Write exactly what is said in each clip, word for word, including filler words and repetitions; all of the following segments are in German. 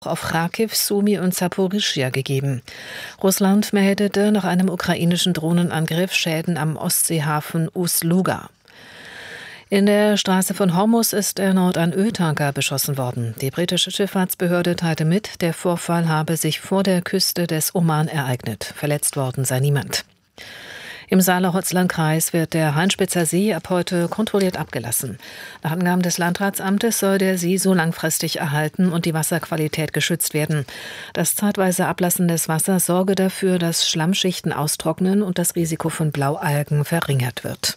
auf Charkiw, Sumy und Saporischschja gegeben. Russland meldete nach einem ukrainischen Drohnenangriff Schäden am Ostseehafen Ust-Luga. In der Straße von Hormuz ist erneut ein Öltanker beschossen worden. Die britische Schifffahrtsbehörde teilte mit, der Vorfall habe sich vor der Küste des Oman ereignet. Verletzt worden sei niemand. Im Saale-Hotzland-Kreis wird der Hainspitzer See ab heute kontrolliert abgelassen. Nach Angaben des Landratsamtes soll der See so langfristig erhalten und die Wasserqualität geschützt werden. Das zeitweise Ablassen des Wassers sorge dafür, dass Schlammschichten austrocknen und das Risiko von Blaualgen verringert wird.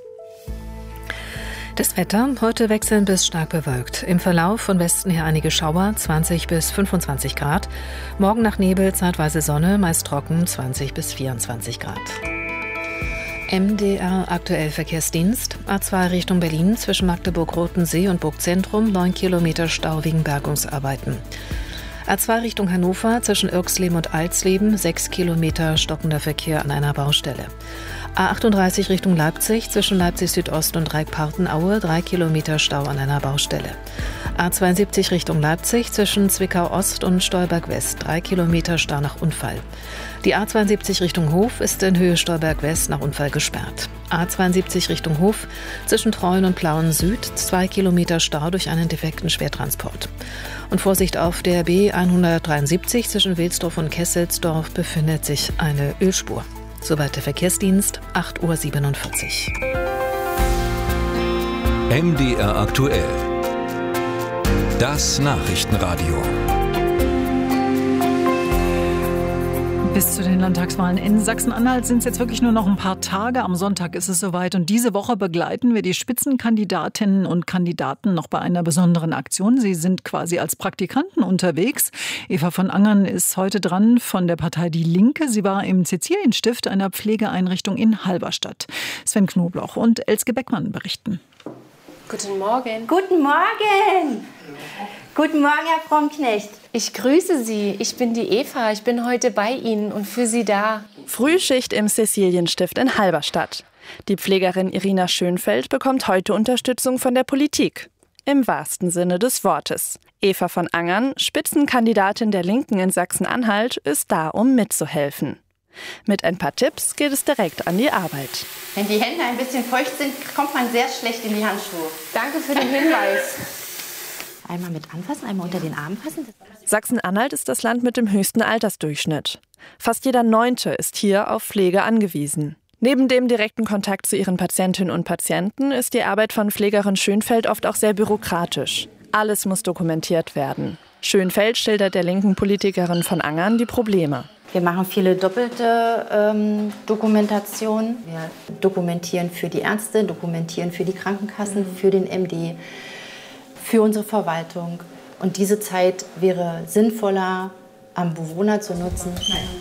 Das Wetter, heute wechselnd bis stark bewölkt. Im Verlauf von Westen her einige Schauer, zwanzig bis fünfundzwanzig Grad. Morgen nach Nebel zeitweise Sonne, meist trocken, zwanzig bis vierundzwanzig Grad. M D R aktuell Verkehrsdienst. A zwei Richtung Berlin zwischen Magdeburg-Rotensee und Burgzentrum, neun Kilometer Stau wegen Bergungsarbeiten. A zwei Richtung Hannover zwischen Irxleben und Alsleben, sechs Kilometer stockender Verkehr an einer Baustelle. A achtunddreißig Richtung Leipzig zwischen Leipzig Südost und Reikpartenaue, drei Kilometer Stau an einer Baustelle. A zweiundsiebzig Richtung Leipzig zwischen Zwickau Ost und Stolberg West, drei Kilometer Stau nach Unfall. Die A zweiundsiebzig Richtung Hof ist in Höhe Stolberg West nach Unfall gesperrt. A zweiundsiebzig Richtung Hof zwischen Treuen und Plauen Süd, zwei Kilometer Stau durch einen defekten Schwertransport. Und Vorsicht auf der B hundertdreiundsiebzig zwischen Wilsdorf und Kesselsdorf befindet sich eine Ölspur. Soweit der Verkehrsdienst, acht Uhr siebenundvierzig. M D R aktuell. Das Nachrichtenradio. Bis zu den Landtagswahlen in Sachsen-Anhalt sind es jetzt wirklich nur noch ein paar Tage. Am Sonntag ist es soweit. Und diese Woche begleiten wir die Spitzenkandidatinnen und Kandidaten noch bei einer besonderen Aktion. Sie sind quasi als Praktikanten unterwegs. Eva von Angern ist heute dran von der Partei Die Linke. Sie war im Cäcilienstift, einer Pflegeeinrichtung in Halberstadt. Sven Knobloch und Elske Beckmann berichten. Guten Morgen. Guten Morgen. Guten Morgen, Herr Frommknecht. Ich grüße Sie. Ich bin die Eva. Ich bin heute bei Ihnen und für Sie da. Frühschicht im Cäcilienstift in Halberstadt. Die Pflegerin Irina Schönfeld bekommt heute Unterstützung von der Politik. Im wahrsten Sinne des Wortes. Eva von Angern, Spitzenkandidatin der Linken in Sachsen-Anhalt, ist da, um mitzuhelfen. Mit ein paar Tipps geht es direkt an die Arbeit. Wenn die Hände ein bisschen feucht sind, kommt man sehr schlecht in die Handschuhe. Danke für den Hinweis. Einmal mit anfassen, einmal unter den Arm fassen. Sachsen-Anhalt ist das Land mit dem höchsten Altersdurchschnitt. Fast jeder Neunte ist hier auf Pflege angewiesen. Neben dem direkten Kontakt zu ihren Patientinnen und Patienten ist die Arbeit von Pflegerin Schönfeld oft auch sehr bürokratisch. Alles muss dokumentiert werden. Schönfeld schildert der linken Politikerin von Angern die Probleme. Wir machen viele doppelte ähm, Dokumentationen. Wir dokumentieren für die Ärzte, dokumentieren für die Krankenkassen, für den M D, für unsere Verwaltung. Und diese Zeit wäre sinnvoller am Bewohner zu nutzen.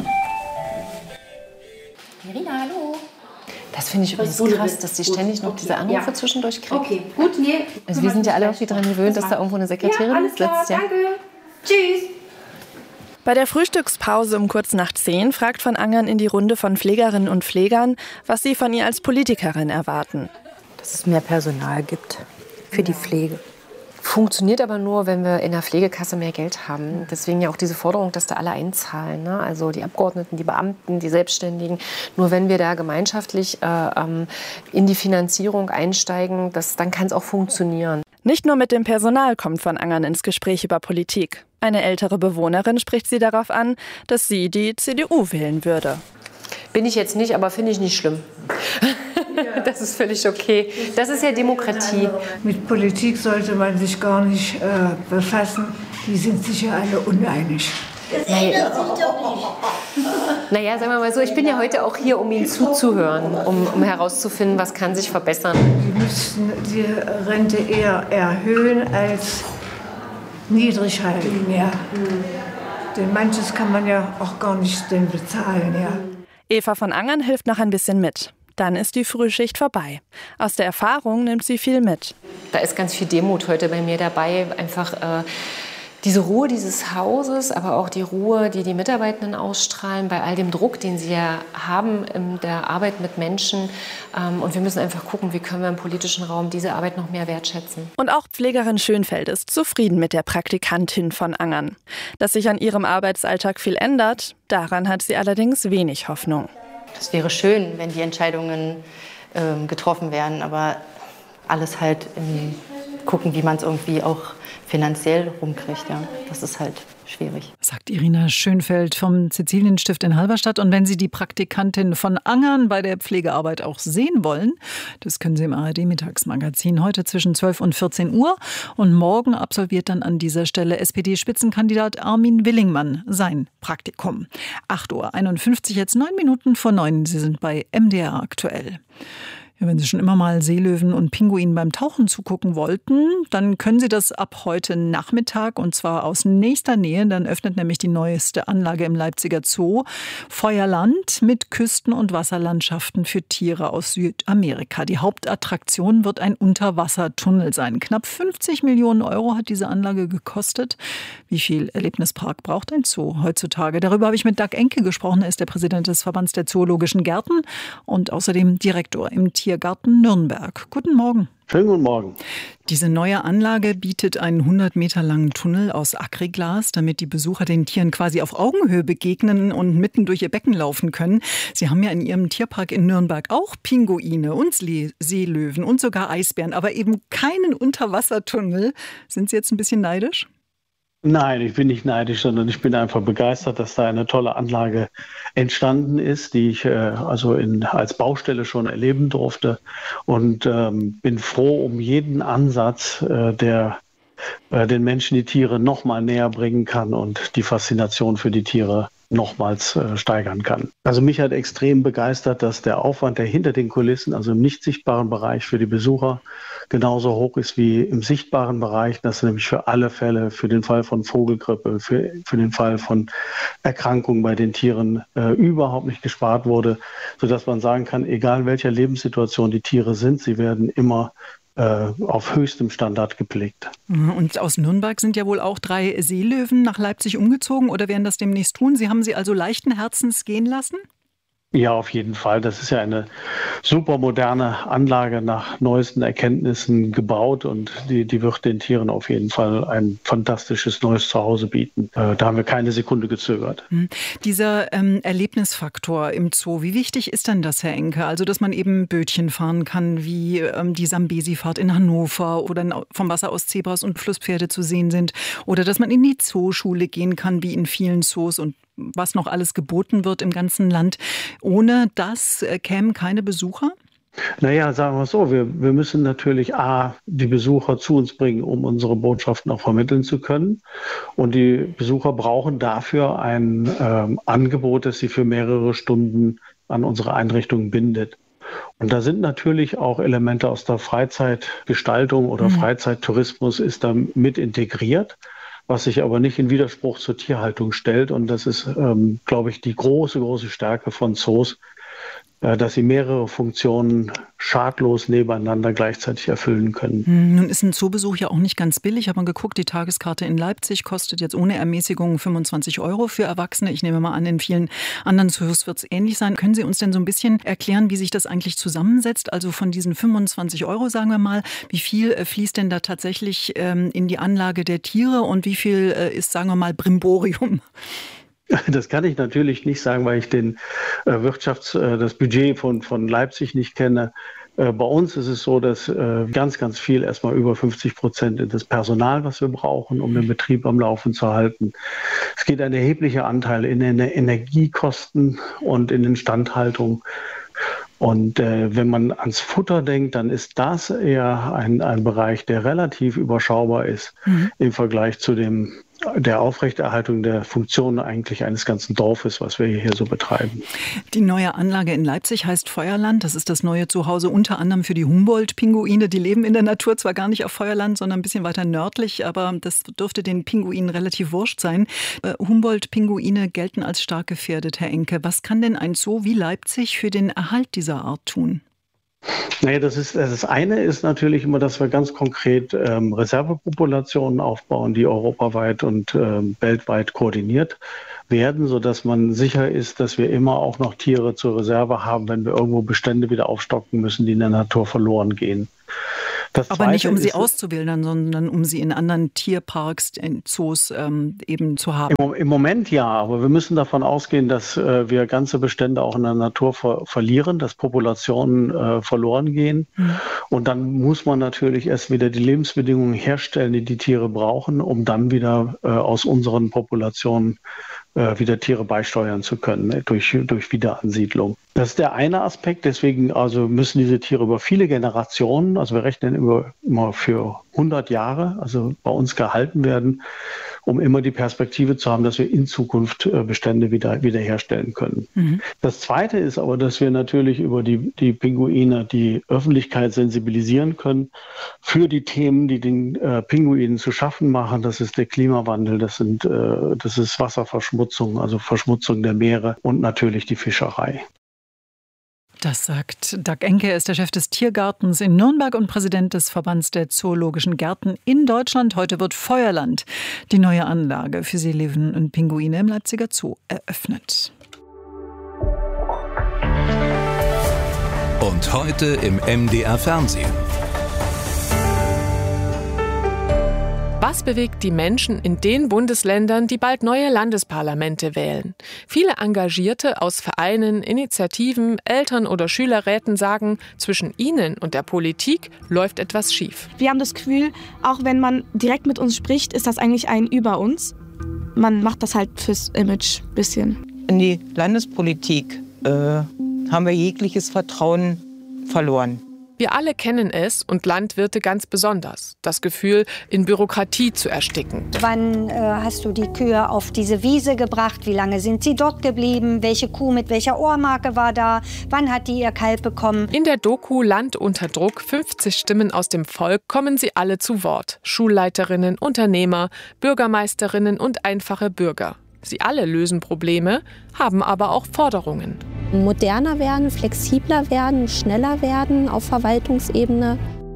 Irina, hallo. Das finde ich übrigens krass, dass sie ständig noch diese Anrufe ja. zwischendurch kriegt. Okay, gut, nee. Also wir sind ja alle irgendwie daran gewöhnt, dass da irgendwo eine Sekretärin ja, alles klar, sitzt. Ja, danke. Tschüss. Bei der Frühstückspause um kurz nach zehn fragt von Angern in die Runde von Pflegerinnen und Pflegern, was sie von ihr als Politikerin erwarten. Dass es mehr Personal gibt für die Pflege. Funktioniert aber nur, wenn wir in der Pflegekasse mehr Geld haben. Deswegen ja auch diese Forderung, dass da alle einzahlen. Ne? Also die Abgeordneten, die Beamten, die Selbstständigen. Nur wenn wir da gemeinschaftlich äh, in die Finanzierung einsteigen, das, dann kann es auch funktionieren. Nicht nur mit dem Personal kommt von Angern ins Gespräch über Politik. Eine ältere Bewohnerin spricht sie darauf an, dass sie die C D U wählen würde. Bin ich jetzt nicht, aber finde ich nicht schlimm. Das ist völlig okay. Das ist ja Demokratie. Mit Politik sollte man sich gar nicht äh, befassen. Die sind sicher alle uneinig. Das ändert sich doch nicht. Naja, sagen wir mal so, ich bin ja heute auch hier, um Ihnen zuzuhören, um, um herauszufinden, was kann sich verbessern. Die müssten die Rente eher erhöhen als niedrig halten. Ja. Mhm. Denn manches kann man ja auch gar nicht denn bezahlen. Ja. Eva von Angern hilft noch ein bisschen mit. Dann ist die Frühschicht vorbei. Aus der Erfahrung nimmt sie viel mit. Da ist ganz viel Demut heute bei mir dabei. Einfach, äh, Diese Ruhe dieses Hauses, aber auch die Ruhe, die die Mitarbeitenden ausstrahlen, bei all dem Druck, den sie ja haben in der Arbeit mit Menschen. Und wir müssen einfach gucken, wie können wir im politischen Raum diese Arbeit noch mehr wertschätzen. Und auch Pflegerin Schönfeld ist zufrieden mit der Praktikantin von Angern. Dass sich an ihrem Arbeitsalltag viel ändert, daran hat sie allerdings wenig Hoffnung. Es wäre schön, wenn die Entscheidungen äh, getroffen werden, aber alles halt im Gucken, wie man es irgendwie auch finanziell rumkriegt. Ja. Das ist halt schwierig. Sagt Irina Schönfeld vom Cäcilienstift in Halberstadt. Und wenn Sie die Praktikantin von Angern bei der Pflegearbeit auch sehen wollen, das können Sie im A R D-Mittagsmagazin heute zwischen zwölf und vierzehn Uhr. Und morgen absolviert dann an dieser Stelle S P D-Spitzenkandidat Armin Willingmann sein Praktikum. acht Uhr einundfünfzig, jetzt neun Minuten vor neun. Sie sind bei M D R aktuell. Ja, wenn Sie schon immer mal Seelöwen und Pinguinen beim Tauchen zugucken wollten, dann können Sie das ab heute Nachmittag und zwar aus nächster Nähe. Dann öffnet nämlich die neueste Anlage im Leipziger Zoo Feuerland mit Küsten- und Wasserlandschaften für Tiere aus Südamerika. Die Hauptattraktion wird ein Unterwassertunnel sein. Knapp fünfzig Millionen Euro hat diese Anlage gekostet. Wie viel Erlebnispark braucht ein Zoo heutzutage? Darüber habe ich mit Dag Enke gesprochen. Er ist der Präsident des Verbands der Zoologischen Gärten und außerdem Direktor im Tier Tiergarten Nürnberg. Guten Morgen. Schönen guten Morgen. Diese neue Anlage bietet einen hundert Meter langen Tunnel aus Acryglas, damit die Besucher den Tieren quasi auf Augenhöhe begegnen und mitten durch ihr Becken laufen können. Sie haben ja in Ihrem Tierpark in Nürnberg auch Pinguine und Seelöwen und sogar Eisbären, aber eben keinen Unterwassertunnel. Sind Sie jetzt ein bisschen neidisch? Nein, ich bin nicht neidisch, sondern ich bin einfach begeistert, dass da eine tolle Anlage entstanden ist, die ich äh, also in, als Baustelle schon erleben durfte und ähm, bin froh um jeden Ansatz, äh, der äh, den Menschen die Tiere noch mal näher bringen kann und die Faszination für die Tiere nochmals äh, steigern kann. Also mich hat extrem begeistert, dass der Aufwand, der hinter den Kulissen, also im nicht sichtbaren Bereich für die Besucher, genauso hoch ist wie im sichtbaren Bereich, dass nämlich für alle Fälle, für den Fall von Vogelgrippe, für, für den Fall von Erkrankungen bei den Tieren äh, überhaupt nicht gespart wurde, sodass man sagen kann, egal in welcher Lebenssituation die Tiere sind, sie werden immer auf höchstem Standard gepflegt. Und aus Nürnberg sind ja wohl auch drei Seelöwen nach Leipzig umgezogen oder werden das demnächst tun? Sie haben sie also leichten Herzens gehen lassen? Ja, auf jeden Fall. Das ist ja eine super moderne Anlage nach neuesten Erkenntnissen gebaut und die, die wird den Tieren auf jeden Fall ein fantastisches neues Zuhause bieten. Äh, da haben wir keine Sekunde gezögert. Hm. Dieser ähm, Erlebnisfaktor im Zoo, wie wichtig ist denn das, Herr Enke? Also, dass man eben Bötchen fahren kann, wie ähm, die Sambesi-Fahrt in Hannover oder vom Wasser aus Zebras und Flusspferde zu sehen sind oder dass man in die Zooschule gehen kann, wie in vielen Zoos und was noch alles geboten wird im ganzen Land. Ohne das kämen keine Besucher? Naja, sagen wir es so, wir, wir müssen natürlich A, die Besucher zu uns bringen, um unsere Botschaften auch vermitteln zu können. Und die Besucher brauchen dafür ein ähm, Angebot, das sie für mehrere Stunden an unsere Einrichtungen bindet. Und da sind natürlich auch Elemente aus der Freizeitgestaltung oder mhm. Freizeittourismus ist da mit integriert, was sich aber nicht in Widerspruch zur Tierhaltung stellt. Und das ist, ähm, glaube ich, die große, große Stärke von Zoos, äh, dass sie mehrere Funktionen schadlos nebeneinander gleichzeitig erfüllen können. Nun ist ein Zoobesuch ja auch nicht ganz billig. Ich habe mal geguckt, die Tageskarte in Leipzig kostet jetzt ohne Ermäßigung fünfundzwanzig Euro für Erwachsene. Ich nehme mal an, in vielen anderen Zoos wird es ähnlich sein. Können Sie uns denn so ein bisschen erklären, wie sich das eigentlich zusammensetzt? Also von diesen fünfundzwanzig Euro, sagen wir mal, wie viel äh, fließt denn da tatsächlich ähm, in die Anlage der Tiere und wie viel äh, ist, sagen wir mal, Brimborium? Das kann ich natürlich nicht sagen, weil ich den äh, Wirtschafts-, äh, das Budget von, von Leipzig nicht kenne. Äh, bei uns ist es so, dass äh, ganz, ganz viel, erstmal über fünfzig Prozent in das Personal, was wir brauchen, um den Betrieb am Laufen zu halten. Es geht ein erheblicher Anteil in den Energiekosten und in Instandhaltung. Und äh, wenn man ans Futter denkt, dann ist das eher ein, ein Bereich, der relativ überschaubar ist mhm. im Vergleich zu dem der Aufrechterhaltung der Funktion eigentlich eines ganzen Dorfes, was wir hier so betreiben. Die neue Anlage in Leipzig heißt Feuerland. Das ist das neue Zuhause unter anderem für die Humboldt-Pinguine. Die leben in der Natur zwar gar nicht auf Feuerland, sondern ein bisschen weiter nördlich, aber das dürfte den Pinguinen relativ wurscht sein. Äh, Humboldt-Pinguine gelten als stark gefährdet, Herr Enke. Was kann denn ein Zoo wie Leipzig für den Erhalt dieser Art tun? Naja, das ist das eine ist natürlich immer, dass wir ganz konkret ähm, Reservepopulationen aufbauen, die europaweit und ähm, weltweit koordiniert werden, sodass man sicher ist, dass wir immer auch noch Tiere zur Reserve haben, wenn wir irgendwo Bestände wieder aufstocken müssen, die in der Natur verloren gehen. Das Aber nicht, um sie ist, auszuwildern, sondern um sie in anderen Tierparks, in Zoos ähm, eben zu haben. Im, Im Moment ja, aber wir müssen davon ausgehen, dass äh, wir ganze Bestände auch in der Natur ver verlieren, dass Populationen äh, verloren gehen. Mhm. Und dann muss man natürlich erst wieder die Lebensbedingungen herstellen, die die Tiere brauchen, um dann wieder äh, aus unseren Populationen äh, wieder Tiere beisteuern zu können, ne, durch, durch Wiederansiedlung. Das ist der eine Aspekt, deswegen also müssen diese Tiere über viele Generationen, also wir rechnen über, immer für hundert Jahre, also bei uns gehalten werden, um immer die Perspektive zu haben, dass wir in Zukunft äh, Bestände wieder wiederherstellen können. Mhm. Das Zweite ist aber, dass wir natürlich über die, die Pinguine die Öffentlichkeit sensibilisieren können für die Themen, die den äh, Pinguinen zu schaffen machen. Das ist der Klimawandel, das, sind, äh, das ist Wasserverschmutzung, also Verschmutzung der Meere und natürlich die Fischerei. Das sagt Dag Enke, er ist der Chef des Tiergartens in Nürnberg und Präsident des Verbands der Zoologischen Gärten in Deutschland. Heute wird Feuerland, die neue Anlage für Seelöwen und Pinguine im Leipziger Zoo, eröffnet. Und heute im M D R Fernsehen. Was bewegt die Menschen in den Bundesländern, die bald neue Landesparlamente wählen? Viele Engagierte aus Vereinen, Initiativen, Eltern- oder Schülerräten sagen, zwischen ihnen und der Politik läuft etwas schief. Wir haben das Gefühl, auch wenn man direkt mit uns spricht, ist das eigentlich ein über uns. Man macht das halt fürs Image ein bisschen. In die Landespolitik äh, haben wir jegliches Vertrauen verloren. Wir alle kennen es und Landwirte ganz besonders. Das Gefühl, in Bürokratie zu ersticken. Wann äh, hast du die Kühe auf diese Wiese gebracht? Wie lange sind sie dort geblieben? Welche Kuh mit welcher Ohrmarke war da? Wann hat die ihr Kalb bekommen? In der Doku Land unter Druck, fünfzig Stimmen aus dem Volk, kommen sie alle zu Wort. Schulleiterinnen, Unternehmer, Bürgermeisterinnen und einfache Bürger. Sie alle lösen Probleme, haben aber auch Forderungen. Moderner werden, flexibler werden, schneller werden auf Verwaltungsebene.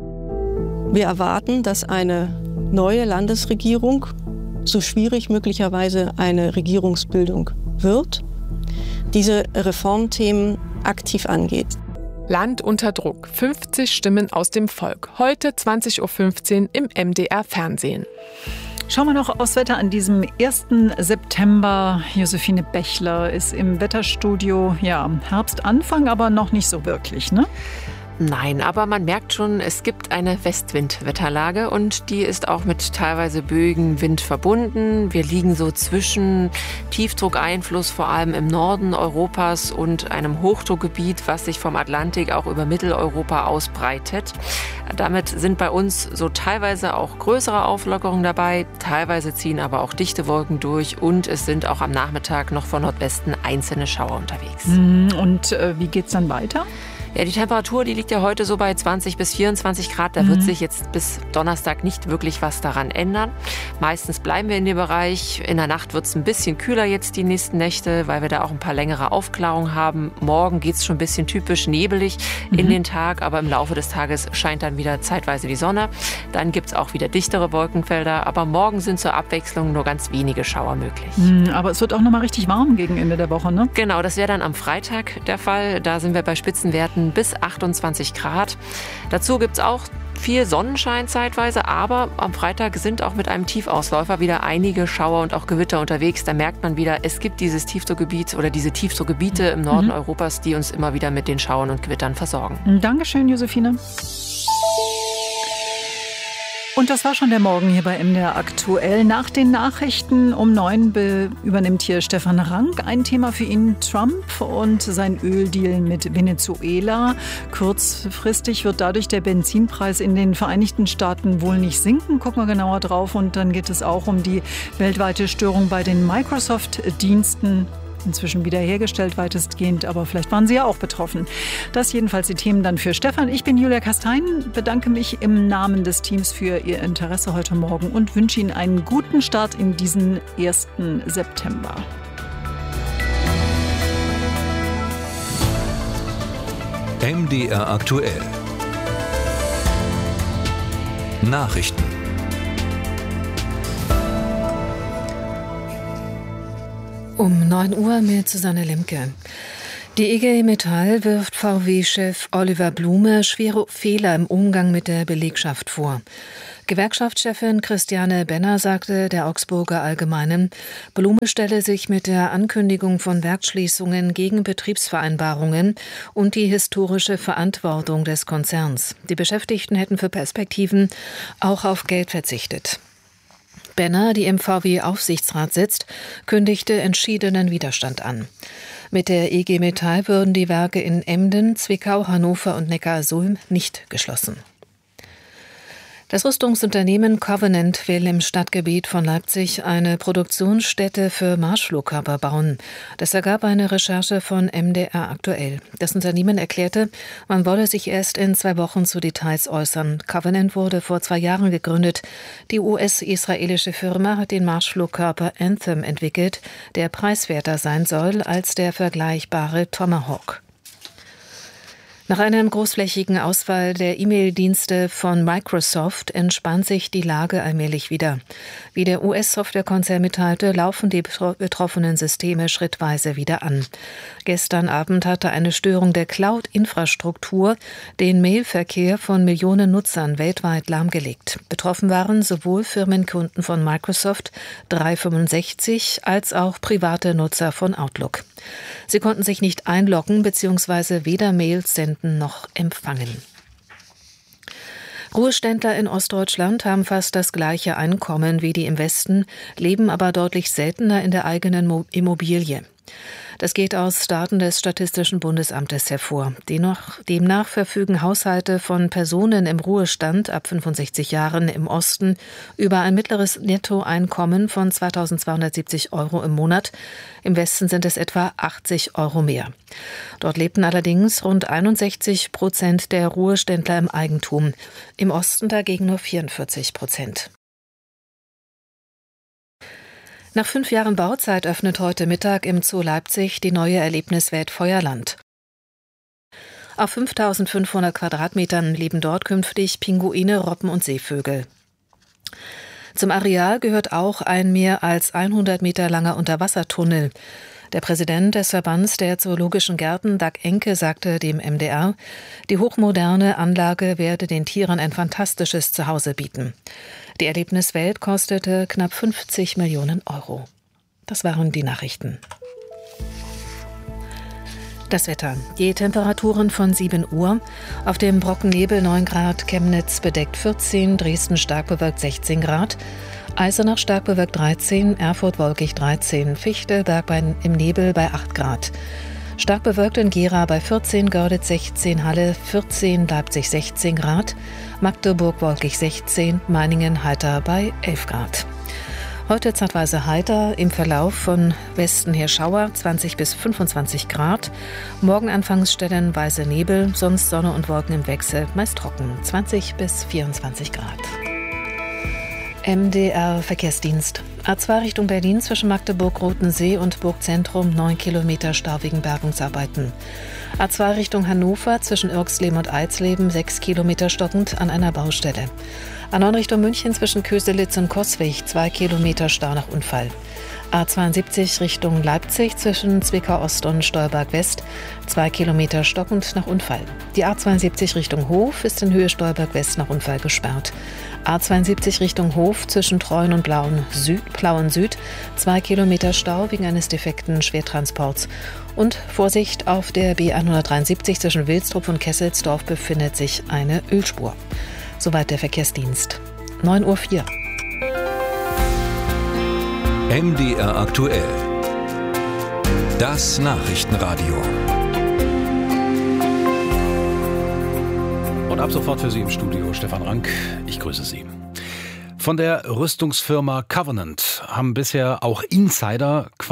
Wir erwarten, dass eine neue Landesregierung, so schwierig möglicherweise eine Regierungsbildung wird, diese Reformthemen aktiv angeht. Land unter Druck, fünfzig Stimmen aus dem Volk. Heute zwanzig Uhr fünfzehn im M D R Fernsehen. Schauen wir noch aufs Wetter an diesem ersten September. Josephine Bechler ist im Wetterstudio. Ja, Herbstanfang, aber noch nicht so wirklich, ne? Nein, aber man merkt schon, es gibt eine Westwindwetterlage und die ist auch mit teilweise böigem Wind verbunden. Wir liegen so zwischen Tiefdruckeinfluss vor allem im Norden Europas und einem Hochdruckgebiet, was sich vom Atlantik auch über Mitteleuropa ausbreitet. Damit sind bei uns so teilweise auch größere Auflockerungen dabei, teilweise ziehen aber auch dichte Wolken durch und es sind auch am Nachmittag noch von Nordwesten einzelne Schauer unterwegs. Und äh, wie geht's dann weiter? Ja, die Temperatur, die liegt ja heute so bei zwanzig bis vierundzwanzig Grad. Da mhm. wird sich jetzt bis Donnerstag nicht wirklich was daran ändern. Meistens bleiben wir in dem Bereich. In der Nacht wird es ein bisschen kühler jetzt die nächsten Nächte, weil wir da auch ein paar längere Aufklärungen haben. Morgen geht es schon ein bisschen typisch nebelig mhm. in den Tag, aber im Laufe des Tages scheint dann wieder zeitweise die Sonne. Dann gibt es auch wieder dichtere Wolkenfelder, aber morgen sind zur Abwechslung nur ganz wenige Schauer möglich. Mhm, aber es wird auch noch mal richtig warm gegen Ende der Woche, ne? Genau, das wäre dann am Freitag der Fall. Da sind wir bei Spitzenwerten bis achtundzwanzig Grad. Dazu gibt es auch viel Sonnenschein zeitweise, aber am Freitag sind auch mit einem Tiefausläufer wieder einige Schauer und auch Gewitter unterwegs. Da merkt man wieder, es gibt dieses Tiefdruckgebiet oder diese Tiefdruckgebiete im Norden mhm. Europas, die uns immer wieder mit den Schauern und Gewittern versorgen. Dankeschön, Josephine. Und das war schon der Morgen hier bei M D R Aktuell. Nach den Nachrichten um neun übernimmt hier Stefan Rank. Ein Thema für ihn, Trump und sein Öldeal mit Venezuela. Kurzfristig wird dadurch der Benzinpreis in den Vereinigten Staaten wohl nicht sinken. Gucken wir genauer drauf. Und dann geht es auch um die weltweite Störung bei den Microsoft-Diensten. Inzwischen wiederhergestellt weitestgehend, aber vielleicht waren Sie ja auch betroffen. Das jedenfalls die Themen dann für Stefan. Ich bin Julia Kastein, bedanke mich im Namen des Teams für Ihr Interesse heute Morgen und wünsche Ihnen einen guten Start in diesen ersten September. M D R aktuell. Nachrichten. Um neun Uhr mit Susanne Limke. Die I G Metall wirft V W-Chef Oliver Blume schwere Fehler im Umgang mit der Belegschaft vor. Gewerkschaftschefin Christiane Benner sagte der Augsburger Allgemeinen, Blume stelle sich mit der Ankündigung von Werksschließungen gegen Betriebsvereinbarungen und die historische Verantwortung des Konzerns. Die Beschäftigten hätten für Perspektiven auch auf Geld verzichtet. Benner, die im V W-Aufsichtsrat sitzt, kündigte entschiedenen Widerstand an. Mit der I G Metall würden die Werke in Emden, Zwickau, Hannover und Neckarsulm nicht geschlossen. Das Rüstungsunternehmen Covenant will im Stadtgebiet von Leipzig eine Produktionsstätte für Marschflugkörper bauen. Das ergab eine Recherche von M D R aktuell. Das Unternehmen erklärte, man wolle sich erst in zwei Wochen zu Details äußern. Covenant wurde vor zwei Jahren gegründet. Die U S-israelische Firma hat den Marschflugkörper Anthem entwickelt, der preiswerter sein soll als der vergleichbare Tomahawk. Nach einem großflächigen Ausfall der E-Mail-Dienste von Microsoft entspannt sich die Lage allmählich wieder. Wie der U S-Softwarekonzern mitteilte, laufen die betroffenen Systeme schrittweise wieder an. Gestern Abend hatte eine Störung der Cloud-Infrastruktur den Mailverkehr von Millionen Nutzern weltweit lahmgelegt. Betroffen waren sowohl Firmenkunden von Microsoft dreihundertfünfundsechzig als auch private Nutzer von Outlook. Sie konnten sich nicht einloggen bzw. weder Mails senden noch empfangen. Ruheständler in Ostdeutschland haben fast das gleiche Einkommen wie die im Westen, leben aber deutlich seltener in der eigenen Immobilie. Das geht aus Daten des Statistischen Bundesamtes hervor. Demnach, demnach verfügen Haushalte von Personen im Ruhestand ab fünfundsechzig Jahren im Osten über ein mittleres Nettoeinkommen von zweitausendzweihundertsiebzig Euro im Monat. Im Westen sind es etwa achtzig Euro mehr. Dort lebten allerdings rund einundsechzig Prozent der Ruheständler im Eigentum. Im Osten dagegen nur vierundvierzig Prozent. Nach fünf Jahren Bauzeit öffnet heute Mittag im Zoo Leipzig die neue Erlebniswelt Feuerland. Auf fünftausendfünfhundert Quadratmetern leben dort künftig Pinguine, Robben und Seevögel. Zum Areal gehört auch ein mehr als hundert Meter langer Unterwassertunnel. Der Präsident des Verbands der Zoologischen Gärten, Dag Enke, sagte dem M D R, die hochmoderne Anlage werde den Tieren ein fantastisches Zuhause bieten. Die Erlebniswelt kostete knapp fünfzig Millionen Euro. Das waren die Nachrichten. Das Wetter. Die Temperaturen von sieben Uhr. Auf dem Brockennebel neun Grad, Chemnitz bedeckt vierzehn, Dresden stark bewölkt sechzehn Grad, Eisenach stark bewölkt dreizehn, Erfurt wolkig dreizehn, Fichtelberg im Nebel bei acht Grad. Stark bewölkt in Gera bei vierzehn, Görlitz sechzehn, Halle vierzehn, Leipzig sechzehn Grad, Magdeburg wolkig sechzehn, Meiningen heiter bei elf Grad. Heute zeitweise heiter, im Verlauf von Westen her Schauer, zwanzig bis fünfundzwanzig Grad. Morgen anfangs stellenweise Nebel, sonst Sonne und Wolken im Wechsel, meist trocken, zwanzig bis vierundzwanzig Grad. M D R Verkehrsdienst. A zwei Richtung Berlin zwischen Magdeburg-Rotensee und Burgzentrum neun Kilometer Stau wegen Bergungsarbeiten. A zwei Richtung Hannover zwischen Irxleben und Eisleben sechs Kilometer stockend an einer Baustelle. A neun Richtung München zwischen Köselitz und Coswig zwei Kilometer Stau nach Unfall. A zweiundsiebzig Richtung Leipzig zwischen Zwickau Ost und Stolberg West zwei Kilometer stockend nach Unfall. Die A zweiundsiebzig Richtung Hof ist in Höhe Stolberg West nach Unfall gesperrt. A zweiundsiebzig Richtung Hof zwischen Treuen und Blauen Süd, Plauen Süd zwei Kilometer Stau wegen eines defekten Schwertransports. Und Vorsicht, auf der B hundertdreiundsiebzig zwischen Wilstrup und Kesselsdorf befindet sich eine Ölspur. Soweit der Verkehrsdienst. neun Uhr vier. M D R aktuell. Das Nachrichtenradio. Und ab sofort für Sie im Studio Stefan Rank. Ich grüße Sie. Von der Rüstungsfirma Covenant haben bisher auch Insider quasi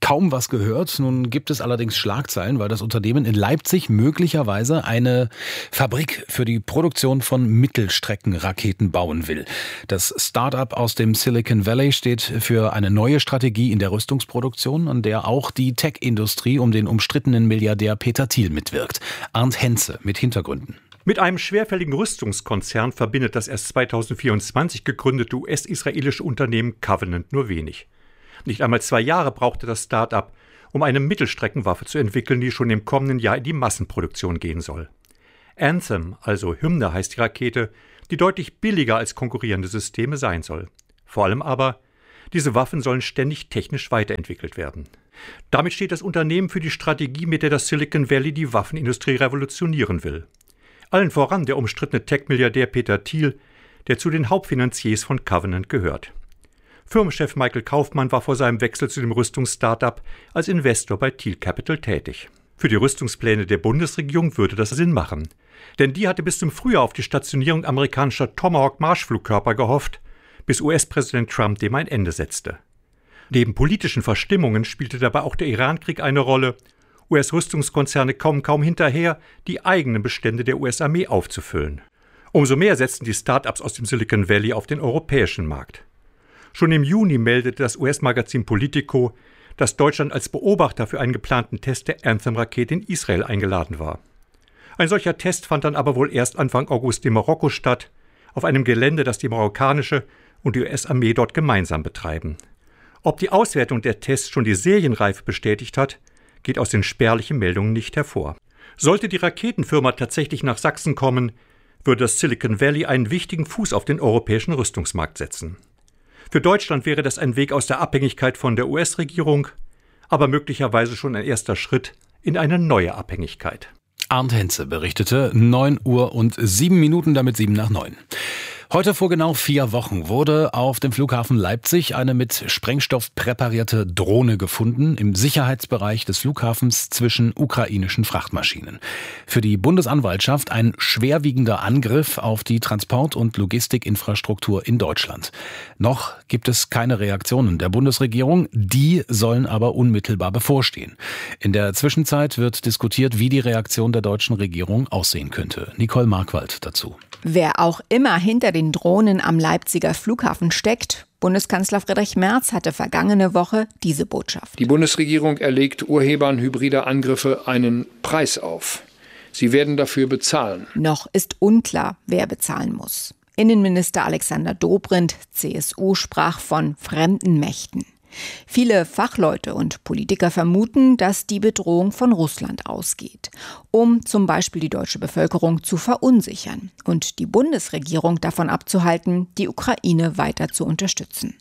kaum was gehört. Nun gibt es allerdings Schlagzeilen, weil das Unternehmen in Leipzig möglicherweise eine Fabrik für die Produktion von Mittelstreckenraketen bauen will. Das Start-up aus dem Silicon Valley steht für eine neue Strategie in der Rüstungsproduktion, an der auch die Tech-Industrie um den umstrittenen Milliardär Peter Thiel mitwirkt. Arndt Henze mit Hintergründen. Mit einem schwerfälligen Rüstungskonzern verbindet das erst zweitausendvierundzwanzig gegründete U S-israelische Unternehmen Covenant nur wenig. Nicht einmal zwei Jahre brauchte das Start-up, um eine Mittelstreckenwaffe zu entwickeln, die schon im kommenden Jahr in die Massenproduktion gehen soll. Anthem, also Hymne heißt die Rakete, die deutlich billiger als konkurrierende Systeme sein soll. Vor allem aber, diese Waffen sollen ständig technisch weiterentwickelt werden. Damit steht das Unternehmen für die Strategie, mit der das Silicon Valley die Waffenindustrie revolutionieren will. Allen voran der umstrittene Tech-Milliardär Peter Thiel, der zu den Hauptfinanziers von Covenant gehört. Firmenchef Michael Kaufmann war vor seinem Wechsel zu dem Rüstungsstartup als Investor bei Thiel Capital tätig. Für die Rüstungspläne der Bundesregierung würde das Sinn machen. Denn die hatte bis zum Frühjahr auf die Stationierung amerikanischer Tomahawk-Marschflugkörper gehofft, bis U S-Präsident Trump dem ein Ende setzte. Neben politischen Verstimmungen spielte dabei auch der Irankrieg eine Rolle. U S-Rüstungskonzerne kommen kaum hinterher, die eigenen Bestände der U S-Armee aufzufüllen. Umso mehr setzten die Start-ups aus dem Silicon Valley auf den europäischen Markt. Schon im Juni meldete das U S-Magazin Politico, dass Deutschland als Beobachter für einen geplanten Test der Anthem-Rakete in Israel eingeladen war. Ein solcher Test fand dann aber wohl erst Anfang August in Marokko statt, auf einem Gelände, das die marokkanische und die U S-Armee dort gemeinsam betreiben. Ob die Auswertung der Tests schon die Serienreife bestätigt hat, geht aus den spärlichen Meldungen nicht hervor. Sollte die Raketenfirma tatsächlich nach Sachsen kommen, würde das Silicon Valley einen wichtigen Fuß auf den europäischen Rüstungsmarkt setzen. Für Deutschland wäre das ein Weg aus der Abhängigkeit von der U S-Regierung, aber möglicherweise schon ein erster Schritt in eine neue Abhängigkeit. Arndt Henze berichtete, neun Uhr und sieben Minuten, damit sieben nach neun. Heute vor genau vier Wochen wurde auf dem Flughafen Leipzig eine mit Sprengstoff präparierte Drohne gefunden im Sicherheitsbereich des Flughafens zwischen ukrainischen Frachtmaschinen. Für die Bundesanwaltschaft ein schwerwiegender Angriff auf die Transport- und Logistikinfrastruktur in Deutschland. Noch gibt es keine Reaktionen der Bundesregierung, die sollen aber unmittelbar bevorstehen. In der Zwischenzeit wird diskutiert, wie die Reaktion der deutschen Regierung aussehen könnte. Nicole Markwald dazu. Wer auch immer hinter den Drohnen am Leipziger Flughafen steckt, Bundeskanzler Friedrich Merz hatte vergangene Woche diese Botschaft. Die Bundesregierung erlegt Urhebern hybrider Angriffe einen Preis auf. Sie werden dafür bezahlen. Noch ist unklar, wer bezahlen muss. Innenminister Alexander Dobrindt, C S U, sprach von fremden Mächten. Viele Fachleute und Politiker vermuten, dass die Bedrohung von Russland ausgeht, um zum Beispiel die deutsche Bevölkerung zu verunsichern und die Bundesregierung davon abzuhalten, die Ukraine weiter zu unterstützen.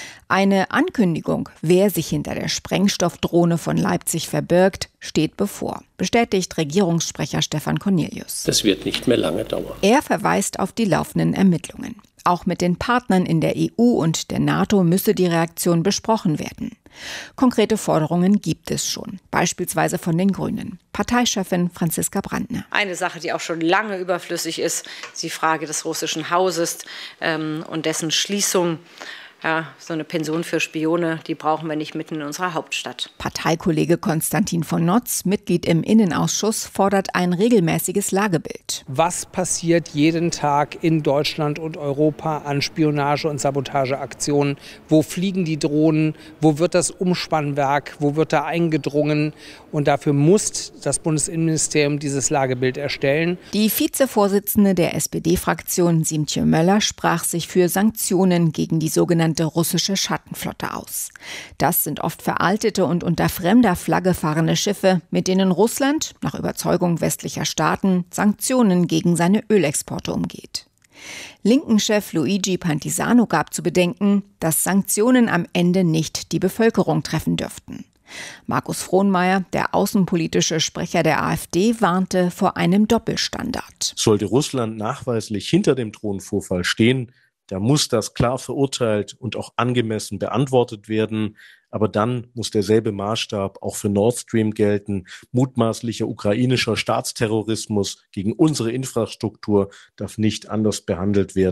Eine Ankündigung, wer sich hinter der Sprengstoffdrohne von Leipzig verbirgt, steht bevor, bestätigt Regierungssprecher Stefan Cornelius. Das wird nicht mehr lange dauern. Er verweist auf die laufenden Ermittlungen. Auch mit den Partnern in der E U und der NATO müsse die Reaktion besprochen werden. Konkrete Forderungen gibt es schon, beispielsweise von den Grünen. Parteichefin Franziska Brandner. Eine Sache, die auch schon lange überflüssig ist, ist die Frage des russischen Hauses ähm, und dessen Schließung. Ja, so eine Pension für Spione, die brauchen wir nicht mitten in unserer Hauptstadt. Parteikollege Konstantin von Notz, Mitglied im Innenausschuss, fordert ein regelmäßiges Lagebild. Was passiert jeden Tag in Deutschland und Europa an Spionage- und Sabotageaktionen? Wo fliegen die Drohnen? Wo wird das Umspannwerk? Wo wird da eingedrungen? Und dafür muss das Bundesinnenministerium dieses Lagebild erstellen. Die Vizevorsitzende der S P D-Fraktion, Siemtje Möller, sprach sich für Sanktionen gegen die sogenannte russische Schattenflotte aus. Das sind oft veraltete und unter fremder Flagge fahrende Schiffe, mit denen Russland, nach Überzeugung westlicher Staaten, Sanktionen gegen seine Ölexporte umgeht. Linken-Chef Luigi Pantisano gab zu bedenken, dass Sanktionen am Ende nicht die Bevölkerung treffen dürften. Markus Frohnmeier, der außenpolitische Sprecher der AfD, warnte vor einem Doppelstandard. Sollte Russland nachweislich hinter dem Drohnenvorfall stehen, da muss das klar verurteilt und auch angemessen beantwortet werden. Aber dann muss derselbe Maßstab auch für Nord Stream gelten. Mutmaßlicher ukrainischer Staatsterrorismus gegen unsere Infrastruktur darf nicht anders behandelt werden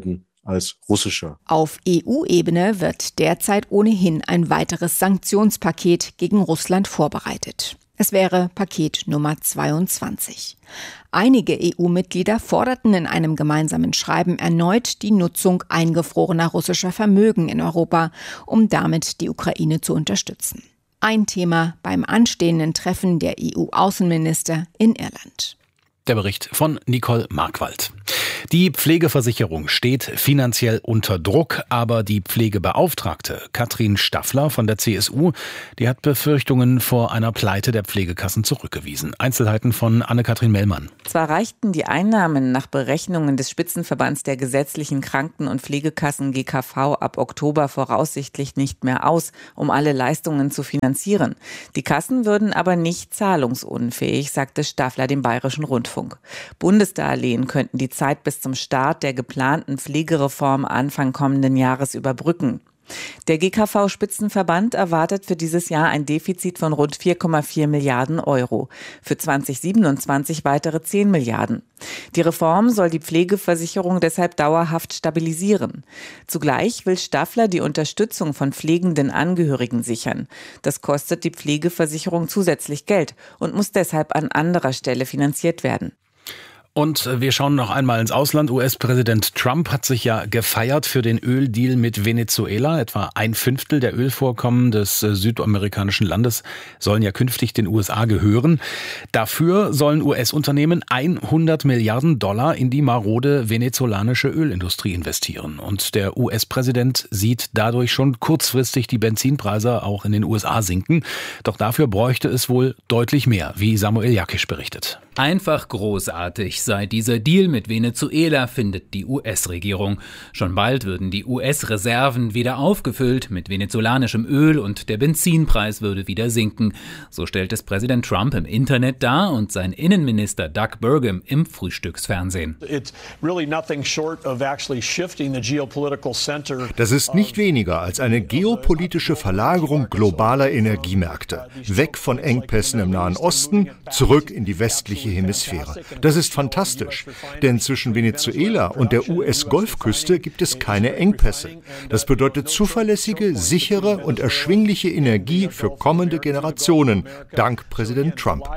als russischer. Auf E U-Ebene wird derzeit ohnehin ein weiteres Sanktionspaket gegen Russland vorbereitet. Es wäre Paket Nummer zweiundzwanzig. Einige E U-Mitglieder forderten in einem gemeinsamen Schreiben erneut die Nutzung eingefrorener russischer Vermögen in Europa, um damit die Ukraine zu unterstützen. Ein Thema beim anstehenden Treffen der E U-Außenminister in Irland. Der Bericht von Nicole Markwald. Die Pflegeversicherung steht finanziell unter Druck, aber die Pflegebeauftragte Katrin Staffler von der C S U, die hat Befürchtungen vor einer Pleite der Pflegekassen zurückgewiesen. Einzelheiten von Anne-Kathrin Mellmann. Zwar reichten die Einnahmen nach Berechnungen des Spitzenverbands der gesetzlichen Kranken- und Pflegekassen G K V ab Oktober voraussichtlich nicht mehr aus, um alle Leistungen zu finanzieren. Die Kassen würden aber nicht zahlungsunfähig, sagte Staffler dem Bayerischen Rundfunk. Bundesdarlehen könnten die Zeit bis zum Start der geplanten Pflegereform Anfang kommenden Jahres überbrücken. Der G K V-Spitzenverband erwartet für dieses Jahr ein Defizit von rund vier Komma vier Milliarden Euro, für zweitausendsiebenundzwanzig weitere zehn Milliarden. Die Reform soll die Pflegeversicherung deshalb dauerhaft stabilisieren. Zugleich will Staffler die Unterstützung von pflegenden Angehörigen sichern. Das kostet die Pflegeversicherung zusätzlich Geld und muss deshalb an anderer Stelle finanziert werden. Und wir schauen noch einmal ins Ausland. U S-Präsident Trump hat sich ja gefeiert für den Öldeal mit Venezuela. Etwa ein Fünftel der Ölvorkommen des südamerikanischen Landes sollen ja künftig den U S A gehören. Dafür sollen U S-Unternehmen hundert Milliarden Dollar in die marode venezolanische Ölindustrie investieren. Und der U S-Präsident sieht dadurch schon kurzfristig die Benzinpreise auch in den U S A sinken. Doch dafür bräuchte es wohl deutlich mehr, wie Samuel Jakisch berichtet. Einfach großartig sei dieser Deal mit Venezuela, findet die U S-Regierung. Schon bald würden die U S-Reserven wieder aufgefüllt mit venezolanischem Öl und der Benzinpreis würde wieder sinken. So stellt es Präsident Trump im Internet dar und sein Innenminister Doug Burgum im Frühstücksfernsehen. Das ist nicht weniger als eine geopolitische Verlagerung globaler Energiemärkte. Weg von Engpässen im Nahen Osten, zurück in die westliche Hemisphäre. Das ist fantastisch, denn zwischen Venezuela und der U S-Golfküste gibt es keine Engpässe. Das bedeutet zuverlässige, sichere und erschwingliche Energie für kommende Generationen, dank Präsident Trump.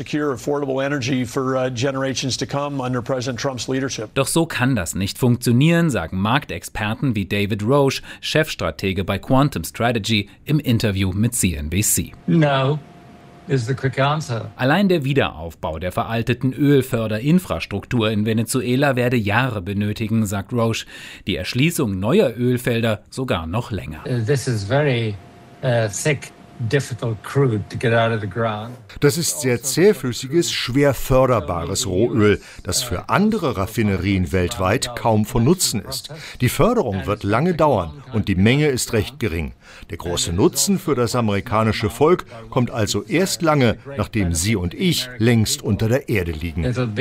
Doch so kann das nicht funktionieren, sagen Marktexperten wie David Roche, Chefstratege bei Quantum Strategy, im Interview mit C N B C. No. Is the quick answer. Allein der Wiederaufbau der veralteten Ölförderinfrastruktur in Venezuela werde Jahre benötigen, sagt Roche. Die Erschließung neuer Ölfelder sogar noch länger. This is very uh, thick. Das ist sehr zähflüssiges, schwer förderbares Rohöl, das für andere Raffinerien weltweit kaum von Nutzen ist. Die Förderung wird lange dauern und die Menge ist recht gering. Der große Nutzen für das amerikanische Volk kommt also erst lange, nachdem Sie und ich längst unter der Erde liegen.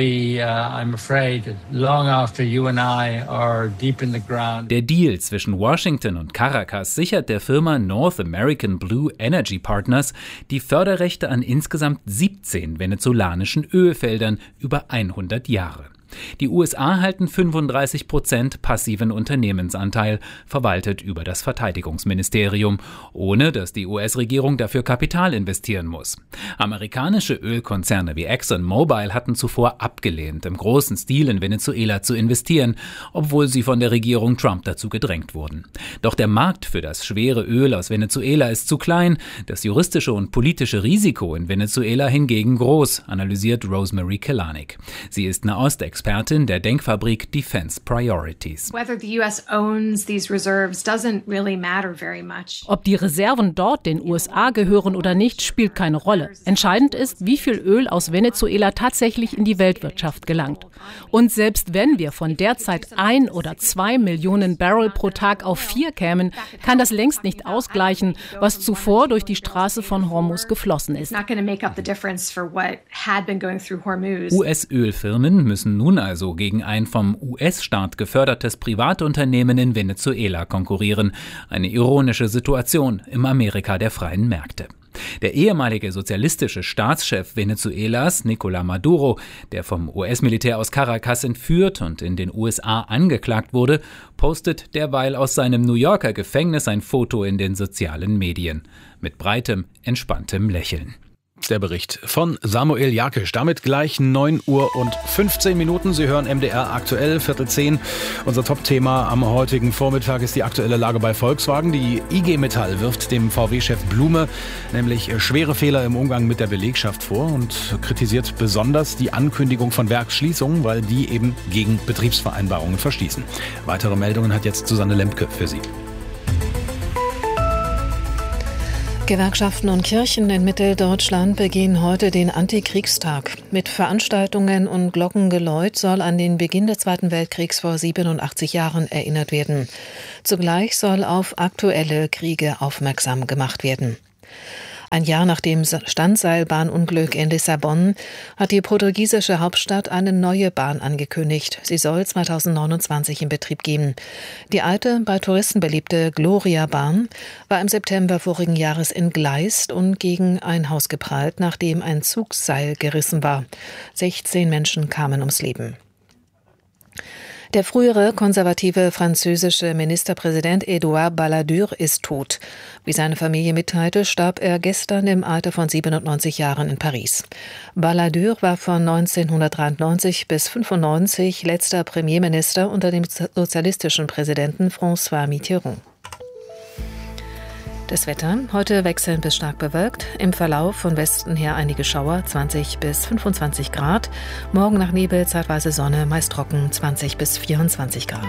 Der Deal zwischen Washington und Caracas sichert der Firma North American Blue Energy Partners die Förderrechte an insgesamt siebzehn venezolanischen Ölfeldern über hundert Jahre. Die U S A halten fünfunddreißig Prozent passiven Unternehmensanteil, verwaltet über das Verteidigungsministerium, ohne dass die U S-Regierung dafür Kapital investieren muss. Amerikanische Ölkonzerne wie ExxonMobil hatten zuvor abgelehnt, im großen Stil in Venezuela zu investieren, obwohl sie von der Regierung Trump dazu gedrängt wurden. Doch der Markt für das schwere Öl aus Venezuela ist zu klein, das juristische und politische Risiko in Venezuela hingegen groß, analysiert Rosemary Kelanik. Sie ist Nahostexpertin Expertin der Denkfabrik Defense Priorities. Ob die Reserven dort den U S A gehören oder nicht, spielt keine Rolle. Entscheidend ist, wie viel Öl aus Venezuela tatsächlich in die Weltwirtschaft gelangt. Und selbst wenn wir von derzeit ein oder zwei Millionen Barrel pro Tag auf vier kämen, kann das längst nicht ausgleichen, was zuvor durch die Straße von Hormuz geflossen ist. U S-Ölfirmen müssen nun also gegen ein vom U S-Staat gefördertes Privatunternehmen in Venezuela konkurrieren. Eine ironische Situation im Amerika der freien Märkte. Der ehemalige sozialistische Staatschef Venezuelas, Nicolás Maduro, der vom U S-Militär aus Caracas entführt und in den U S A angeklagt wurde, postet derweil aus seinem New Yorker Gefängnis ein Foto in den sozialen Medien. Mit breitem, entspanntem Lächeln. Der Bericht von Samuel Jakisch. Damit gleich neun Uhr und fünfzehn Minuten. Sie hören M D R aktuell, Viertel zehn. Unser Top-Thema am heutigen Vormittag ist die aktuelle Lage bei Volkswagen. Die I G Metall wirft dem V W-Chef Blume nämlich schwere Fehler im Umgang mit der Belegschaft vor und kritisiert besonders die Ankündigung von Werksschließungen, weil die eben gegen Betriebsvereinbarungen verstießen. Weitere Meldungen hat jetzt Susanne Lemke für Sie. Gewerkschaften und Kirchen in Mitteldeutschland begehen heute den Antikriegstag. Mit Veranstaltungen und Glockengeläut soll an den Beginn des Zweiten Weltkriegs vor siebenundachtzig Jahren erinnert werden. Zugleich soll auf aktuelle Kriege aufmerksam gemacht werden. Ein Jahr nach dem Standseilbahnunglück in Lissabon hat die portugiesische Hauptstadt eine neue Bahn angekündigt. Sie soll zweitausendneunundzwanzig in Betrieb gehen. Die alte, bei Touristen beliebte Gloria-Bahn war im September vorigen Jahres entgleist und gegen ein Haus geprallt, nachdem ein Zugseil gerissen war. sechzehn Menschen kamen ums Leben. Der frühere konservative französische Ministerpräsident Edouard Balladur ist tot. Wie seine Familie mitteilte, starb er gestern im Alter von siebenundneunzig Jahren in Paris. Balladur war von neunzehnhundertdreiundneunzig bis fünfundneunzig letzter Premierminister unter dem sozialistischen Präsidenten François Mitterrand. Das Wetter, heute wechselnd bis stark bewölkt, im Verlauf von Westen her einige Schauer, zwanzig bis fünfundzwanzig Grad, morgen nach Nebel zeitweise Sonne, meist trocken, zwanzig bis vierundzwanzig Grad.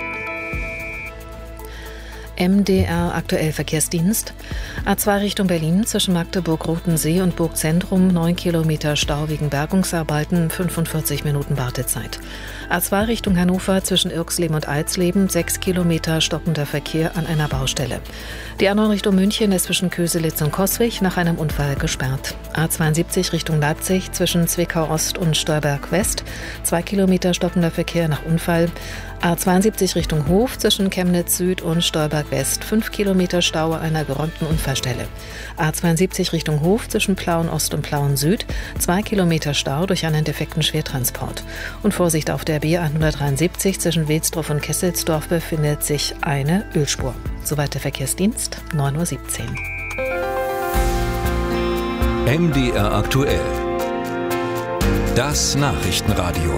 M D R aktuell Verkehrsdienst. A zwei Richtung Berlin zwischen Magdeburg-Rotensee und Burgzentrum neun Kilometer Stau wegen Bergungsarbeiten, fünfundvierzig Minuten Wartezeit. A zwei Richtung Hannover zwischen Irxleben und Alsleben sechs Kilometer stockender Verkehr an einer Baustelle. Die A neun Richtung München ist zwischen Köselitz und Coswig nach einem Unfall gesperrt. A zweiundsiebzig Richtung Leipzig zwischen Zwickau Ost und Stolberg West zwei Kilometer stockender Verkehr nach Unfall. A zweiundsiebzig Richtung Hof zwischen Chemnitz Süd und Stolberg West fünf Kilometer Stau an einer geräumten Unfallstelle. A zweiundsiebzig Richtung Hof zwischen Plauen Ost und Plauen Süd zwei Kilometer Stau durch einen defekten Schwertransport. Und Vorsicht auf der B hundertdreiundsiebzig zwischen Wilsdorf und Kesselsdorf befindet sich eine Ölspur. Soweit der Verkehrsdienst, neun Uhr siebzehn. M D R aktuell. Das Nachrichtenradio.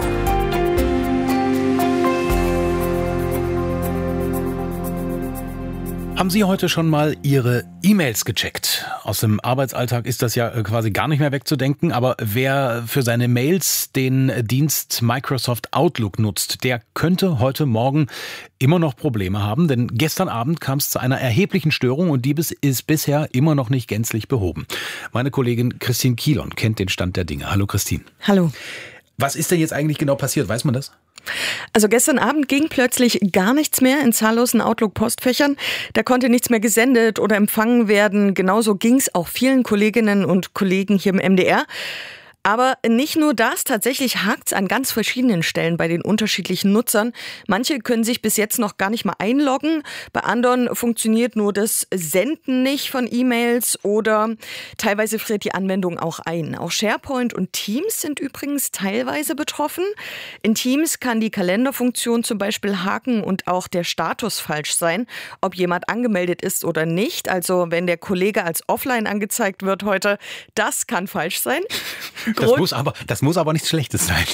Haben Sie heute schon mal Ihre E-Mails gecheckt? Aus dem Arbeitsalltag ist das ja quasi gar nicht mehr wegzudenken, aber wer für seine Mails den Dienst Microsoft Outlook nutzt, der könnte heute Morgen immer noch Probleme haben, denn gestern Abend kam es zu einer erheblichen Störung und die ist bisher immer noch nicht gänzlich behoben. Meine Kollegin Christine Kielon kennt den Stand der Dinge. Hallo Christine. Hallo. Was ist denn jetzt eigentlich genau passiert? Weiß man das? Also gestern Abend ging plötzlich gar nichts mehr in zahllosen Outlook-Postfächern. Da konnte nichts mehr gesendet oder empfangen werden. Genauso ging es auch vielen Kolleginnen und Kollegen hier im M D R. Aber nicht nur das, tatsächlich hakt's an ganz verschiedenen Stellen bei den unterschiedlichen Nutzern. Manche können sich bis jetzt noch gar nicht mal einloggen. Bei anderen funktioniert nur das Senden nicht von E-Mails oder teilweise friert die Anwendung auch ein. Auch SharePoint und Teams sind übrigens teilweise betroffen. In Teams kann die Kalenderfunktion zum Beispiel haken und auch der Status falsch sein, ob jemand angemeldet ist oder nicht. Also wenn der Kollege als offline angezeigt wird heute, das kann falsch sein. Das muss, aber, das muss aber nichts Schlechtes sein.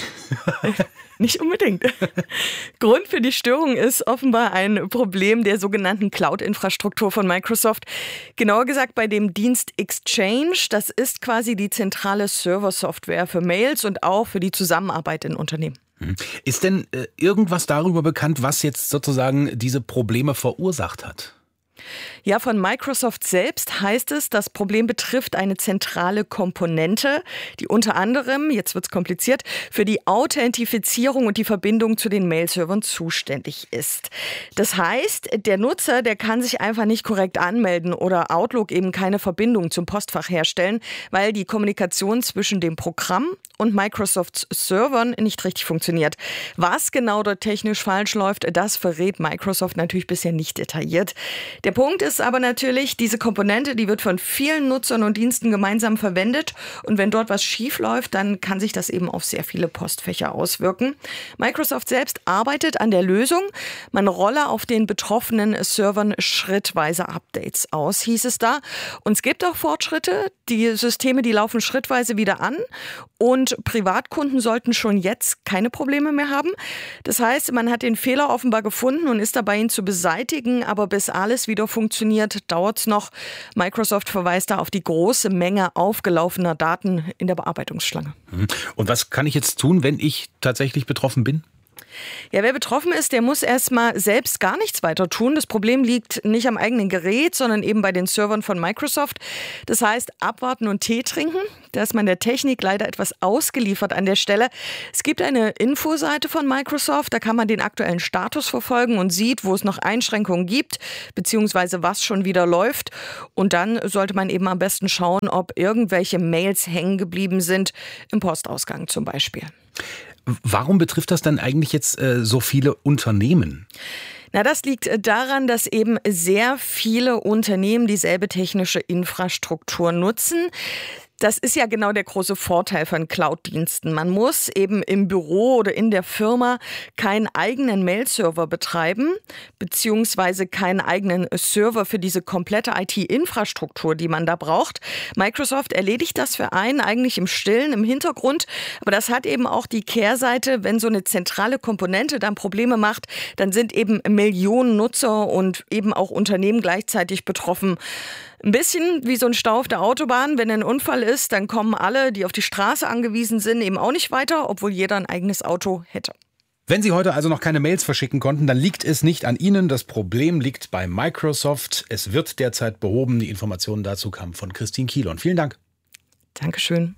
Nicht unbedingt. Grund für die Störung ist offenbar ein Problem der sogenannten Cloud-Infrastruktur von Microsoft. Genauer gesagt bei dem Dienst Exchange. Das ist quasi die zentrale Server-Software für Mails und auch für die Zusammenarbeit in Unternehmen. Ist denn äh, irgendwas darüber bekannt, was jetzt sozusagen diese Probleme verursacht hat? Ja, von Microsoft selbst heißt es, das Problem betrifft eine zentrale Komponente, die unter anderem, jetzt wird's kompliziert, für die Authentifizierung und die Verbindung zu den Mail-Servern zuständig ist. Das heißt, der Nutzer, der kann sich einfach nicht korrekt anmelden oder Outlook eben keine Verbindung zum Postfach herstellen, weil die Kommunikation zwischen dem Programm und Microsofts Servern nicht richtig funktioniert. Was genau dort technisch falsch läuft, das verrät Microsoft natürlich bisher nicht detailliert. Der Der Punkt ist aber natürlich, diese Komponente, die wird von vielen Nutzern und Diensten gemeinsam verwendet. Und wenn dort was schief läuft, dann kann sich das eben auf sehr viele Postfächer auswirken. Microsoft selbst arbeitet an der Lösung. Man rolle auf den betroffenen Servern schrittweise Updates aus, hieß es da. Und es gibt auch Fortschritte. Die Systeme, die laufen schrittweise wieder an. Und Privatkunden sollten schon jetzt keine Probleme mehr haben. Das heißt, man hat den Fehler offenbar gefunden und ist dabei, ihn zu beseitigen. Aber bis alles wieder funktioniert, dauert es noch. Microsoft verweist da auf die große Menge aufgelaufener Daten in der Bearbeitungsschlange. Und was kann ich jetzt tun, wenn ich tatsächlich betroffen bin? Ja, wer betroffen ist, der muss erstmal selbst gar nichts weiter tun. Das Problem liegt nicht am eigenen Gerät, sondern eben bei den Servern von Microsoft. Das heißt, abwarten und Tee trinken. Da ist man der Technik leider etwas ausgeliefert an der Stelle. Es gibt eine Infoseite von Microsoft, da kann man den aktuellen Status verfolgen und sieht, wo es noch Einschränkungen gibt, beziehungsweise was schon wieder läuft. Und dann sollte man eben am besten schauen, ob irgendwelche Mails hängen geblieben sind, im Postausgang zum Beispiel. Warum betrifft das dann eigentlich jetzt äh, so viele Unternehmen? Na, das liegt daran, dass eben sehr viele Unternehmen dieselbe technische Infrastruktur nutzen. Das ist ja genau der große Vorteil von Cloud-Diensten. Man muss eben im Büro oder in der Firma keinen eigenen Mail-Server betreiben, beziehungsweise keinen eigenen Server für diese komplette I T-Infrastruktur, die man da braucht. Microsoft erledigt das für einen eigentlich im Stillen, im Hintergrund. Aber das hat eben auch die Kehrseite, wenn so eine zentrale Komponente dann Probleme macht, dann sind eben Millionen Nutzer und eben auch Unternehmen gleichzeitig betroffen. Ein bisschen wie so ein Stau auf der Autobahn. Wenn ein Unfall ist, dann kommen alle, die auf die Straße angewiesen sind, eben auch nicht weiter, obwohl jeder ein eigenes Auto hätte. Wenn Sie heute also noch keine Mails verschicken konnten, dann liegt es nicht an Ihnen. Das Problem liegt bei Microsoft. Es wird derzeit behoben. Die Informationen dazu kamen von Christine Kielon. Vielen Dank. Dankeschön.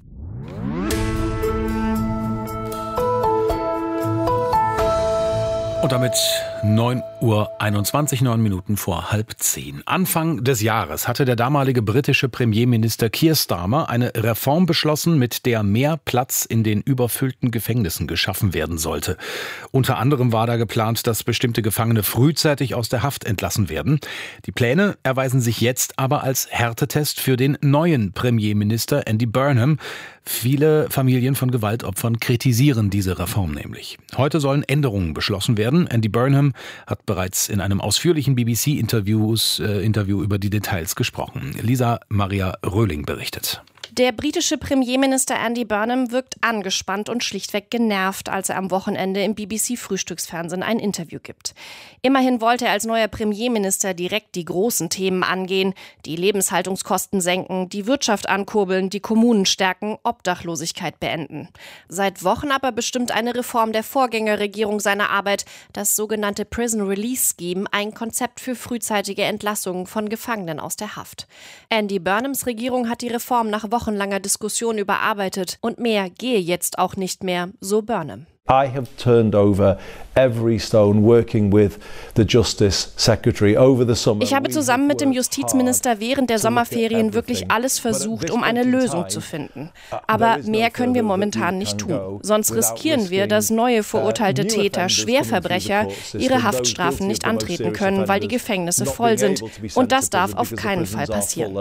Und damit neun Uhr einundzwanzig, neun Minuten vor halb zehn. Anfang des Jahres hatte der damalige britische Premierminister Keir Starmer eine Reform beschlossen, mit der mehr Platz in den überfüllten Gefängnissen geschaffen werden sollte. Unter anderem war da geplant, dass bestimmte Gefangene frühzeitig aus der Haft entlassen werden. Die Pläne erweisen sich jetzt aber als Härtetest für den neuen Premierminister Andy Burnham. Viele Familien von Gewaltopfern kritisieren diese Reform nämlich. Heute sollen Änderungen beschlossen werden. Andy Burnham hat bereits in einem ausführlichen B B C-Interviews, äh, Interview über die Details gesprochen. Lisa Maria Röhling berichtet. Der britische Premierminister Andy Burnham wirkt angespannt und schlichtweg genervt, als er am Wochenende im B B C-Frühstücksfernsehen ein Interview gibt. Immerhin wollte er als neuer Premierminister direkt die großen Themen angehen, die Lebenshaltungskosten senken, die Wirtschaft ankurbeln, die Kommunen stärken, Obdachlosigkeit beenden. Seit Wochen aber bestimmt eine Reform der Vorgängerregierung seine Arbeit, das sogenannte Prison Release Scheme, ein Konzept für frühzeitige Entlassungen von Gefangenen aus der Haft. Andy Burnhams Regierung hat die Reform nach Wochen wochenlanger Diskussion überarbeitet und mehr gehe jetzt auch nicht mehr, so Burnham. I have turned over every stone working with the Justice Secretary over the summer. Ich habe zusammen mit dem Justizminister während der Sommerferien wirklich alles versucht, um eine Lösung zu finden. Aber mehr können wir momentan nicht tun. Sonst riskieren wir, dass neue verurteilte Täter, Schwerverbrecher, ihre Haftstrafen nicht antreten können, weil die Gefängnisse voll sind. Und das darf auf keinen Fall passieren.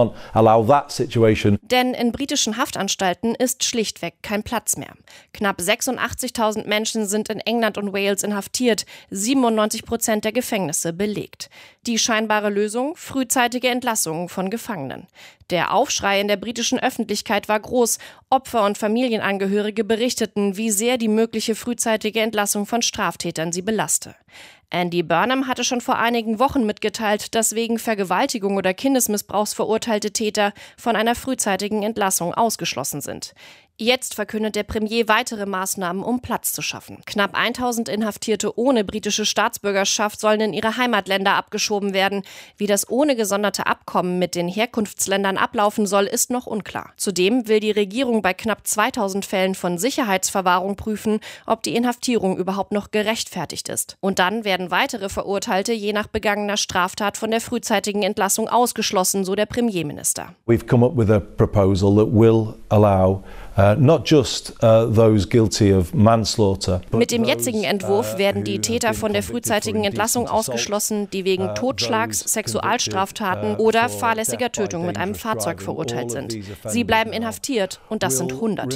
Denn in britischen Haftanstalten ist schlichtweg kein Platz mehr. Knapp sechsundachtzigtausend Menschen sind in England und Wales inhaftiert, siebenundneunzig Prozent der Gefängnisse belegt. Die scheinbare Lösung? Frühzeitige Entlassungen von Gefangenen. Der Aufschrei in der britischen Öffentlichkeit war groß. Opfer und Familienangehörige berichteten, wie sehr die mögliche frühzeitige Entlassung von Straftätern sie belaste. Andy Burnham hatte schon vor einigen Wochen mitgeteilt, dass wegen Vergewaltigung oder Kindesmissbrauchs verurteilte Täter von einer frühzeitigen Entlassung ausgeschlossen sind. Jetzt verkündet der Premier weitere Maßnahmen, um Platz zu schaffen. Knapp tausend Inhaftierte ohne britische Staatsbürgerschaft sollen in ihre Heimatländer abgeschoben werden. Wie das ohne gesonderte Abkommen mit den Herkunftsländern ablaufen soll, ist noch unklar. Zudem will die Regierung bei knapp zweitausend Fällen von Sicherheitsverwahrung prüfen, ob die Inhaftierung überhaupt noch gerechtfertigt ist. Und dann werden weitere Verurteilte je nach begangener Straftat von der frühzeitigen Entlassung ausgeschlossen, so der Premierminister. We've come up with a proposal that will allow Uh, not just uh, those guilty of manslaughter. Mit dem jetzigen Entwurf werden die Täter von der frühzeitigen Entlassung ausgeschlossen, die wegen Totschlags, Sexualstraftaten oder fahrlässiger Tötung mit einem Fahrzeug verurteilt sind. Sie bleiben inhaftiert und das sind Hunderte.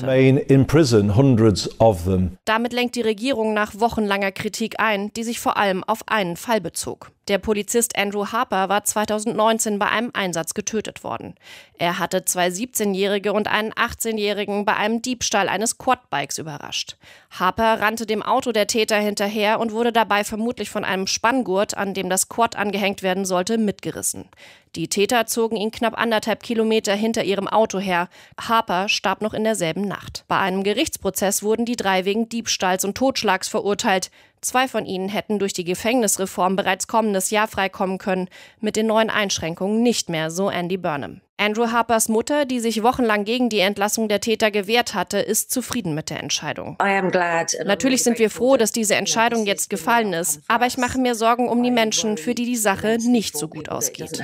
Damit lenkt die Regierung nach wochenlanger Kritik ein, die sich vor allem auf einen Fall bezog. Der Polizist Andrew Harper war zweitausendneunzehn bei einem Einsatz getötet worden. Er hatte zwei siebzehnjährige und einen achtzehnjährigen bei einem Diebstahl eines Quadbikes überrascht. Harper rannte dem Auto der Täter hinterher und wurde dabei vermutlich von einem Spanngurt, an dem das Quad angehängt werden sollte, mitgerissen. Die Täter zogen ihn knapp anderthalb Kilometer hinter ihrem Auto her. Harper starb noch in derselben Nacht. Bei einem Gerichtsprozess wurden die drei wegen Diebstahls und Totschlags verurteilt. Zwei von ihnen hätten durch die Gefängnisreform bereits kommendes Jahr freikommen können, mit den neuen Einschränkungen nicht mehr, so Andy Burnham. Andrew Harpers Mutter, die sich wochenlang gegen die Entlassung der Täter gewehrt hatte, ist zufrieden mit der Entscheidung. Natürlich sind wir froh, dass diese Entscheidung jetzt gefallen ist, aber ich mache mir Sorgen um die Menschen, für die die Sache nicht so gut ausgeht.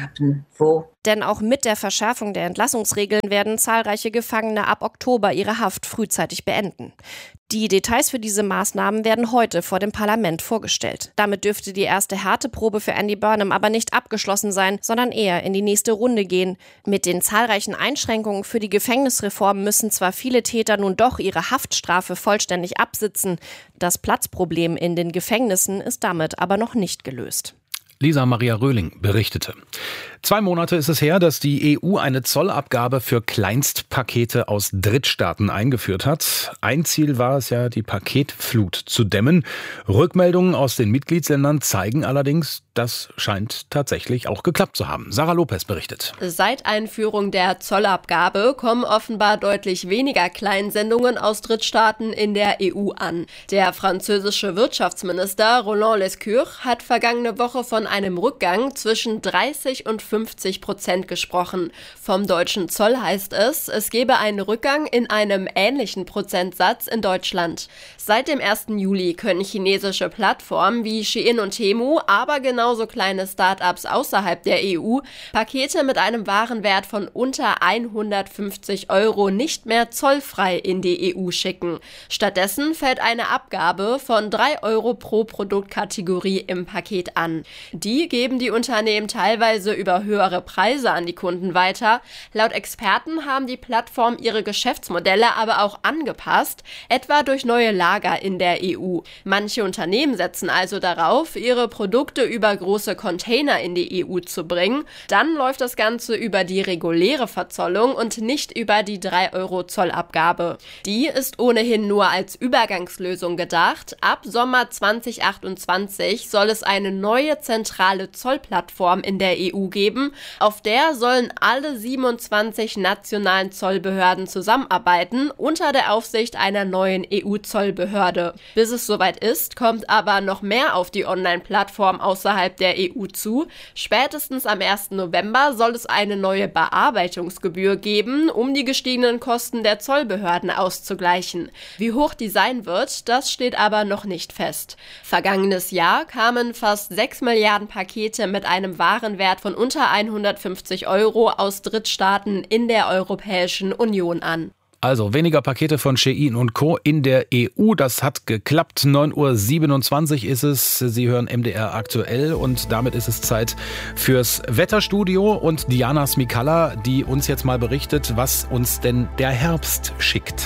Denn auch mit der Verschärfung der Entlassungsregeln werden zahlreiche Gefangene ab Oktober ihre Haft frühzeitig beenden. Die Details für diese Maßnahmen werden heute vor dem Parlament vorgestellt. Damit dürfte die erste Härteprobe für Andy Burnham aber nicht abgeschlossen sein, sondern eher in die nächste Runde gehen. Mit den zahlreichen Einschränkungen für die Gefängnisreform müssen zwar viele Täter nun doch ihre Haftstrafe vollständig absitzen. Das Platzproblem in den Gefängnissen ist damit aber noch nicht gelöst. Lisa Maria Röhling berichtete. Zwei Monate ist es her, dass die E U eine Zollabgabe für Kleinstpakete aus Drittstaaten eingeführt hat. Ein Ziel war es ja, die Paketflut zu dämmen. Rückmeldungen aus den Mitgliedsländern zeigen allerdings, das scheint tatsächlich auch geklappt zu haben. Sarah Lopez berichtet. Seit Einführung der Zollabgabe kommen offenbar deutlich weniger Kleinsendungen aus Drittstaaten in der E U an. Der französische Wirtschaftsminister Roland Lescure hat vergangene Woche von einem Rückgang zwischen dreißig und fünfzig Prozent gesprochen. Vom deutschen Zoll heißt es, es gebe einen Rückgang in einem ähnlichen Prozentsatz in Deutschland. Seit dem ersten Juli können chinesische Plattformen wie Shein und Temu, aber genauso kleine Start-ups außerhalb der E U, Pakete mit einem Warenwert von unter hundertfünfzig Euro nicht mehr zollfrei in die E U schicken. Stattdessen fällt eine Abgabe von drei Euro pro Produktkategorie im Paket an. Die geben die Unternehmen teilweise über höhere Preise an die Kunden weiter. Laut Experten haben die Plattformen ihre Geschäftsmodelle aber auch angepasst, etwa durch neue Lager in der E U. Manche Unternehmen setzen also darauf, ihre Produkte über große Container in die E U zu bringen. Dann läuft das Ganze über die reguläre Verzollung und nicht über die drei Euro Zollabgabe. Die ist ohnehin nur als Übergangslösung gedacht. Ab Sommer zweitausendachtundzwanzig soll es eine neue zentrale Zollplattform in der E U geben. Auf der sollen alle siebenundzwanzig nationalen Zollbehörden zusammenarbeiten, unter der Aufsicht einer neuen E U-Zollbehörde. Bis es soweit ist, kommt aber noch mehr auf die Online-Plattform außerhalb der E U zu. Spätestens am ersten November soll es eine neue Bearbeitungsgebühr geben, um die gestiegenen Kosten der Zollbehörden auszugleichen. Wie hoch die sein wird, das steht aber noch nicht fest. Vergangenes Jahr kamen fast sechs Milliarden Pakete mit einem Warenwert von unter hundertfünfzig Euro aus Drittstaaten in der Europäischen Union an. Also weniger Pakete von Shein und Co. in der E U, das hat geklappt. neun Uhr siebenundzwanzig ist es. Sie hören M D R aktuell und damit ist es Zeit fürs Wetterstudio und Diana Smikalla, die uns jetzt mal berichtet, was uns denn der Herbst schickt.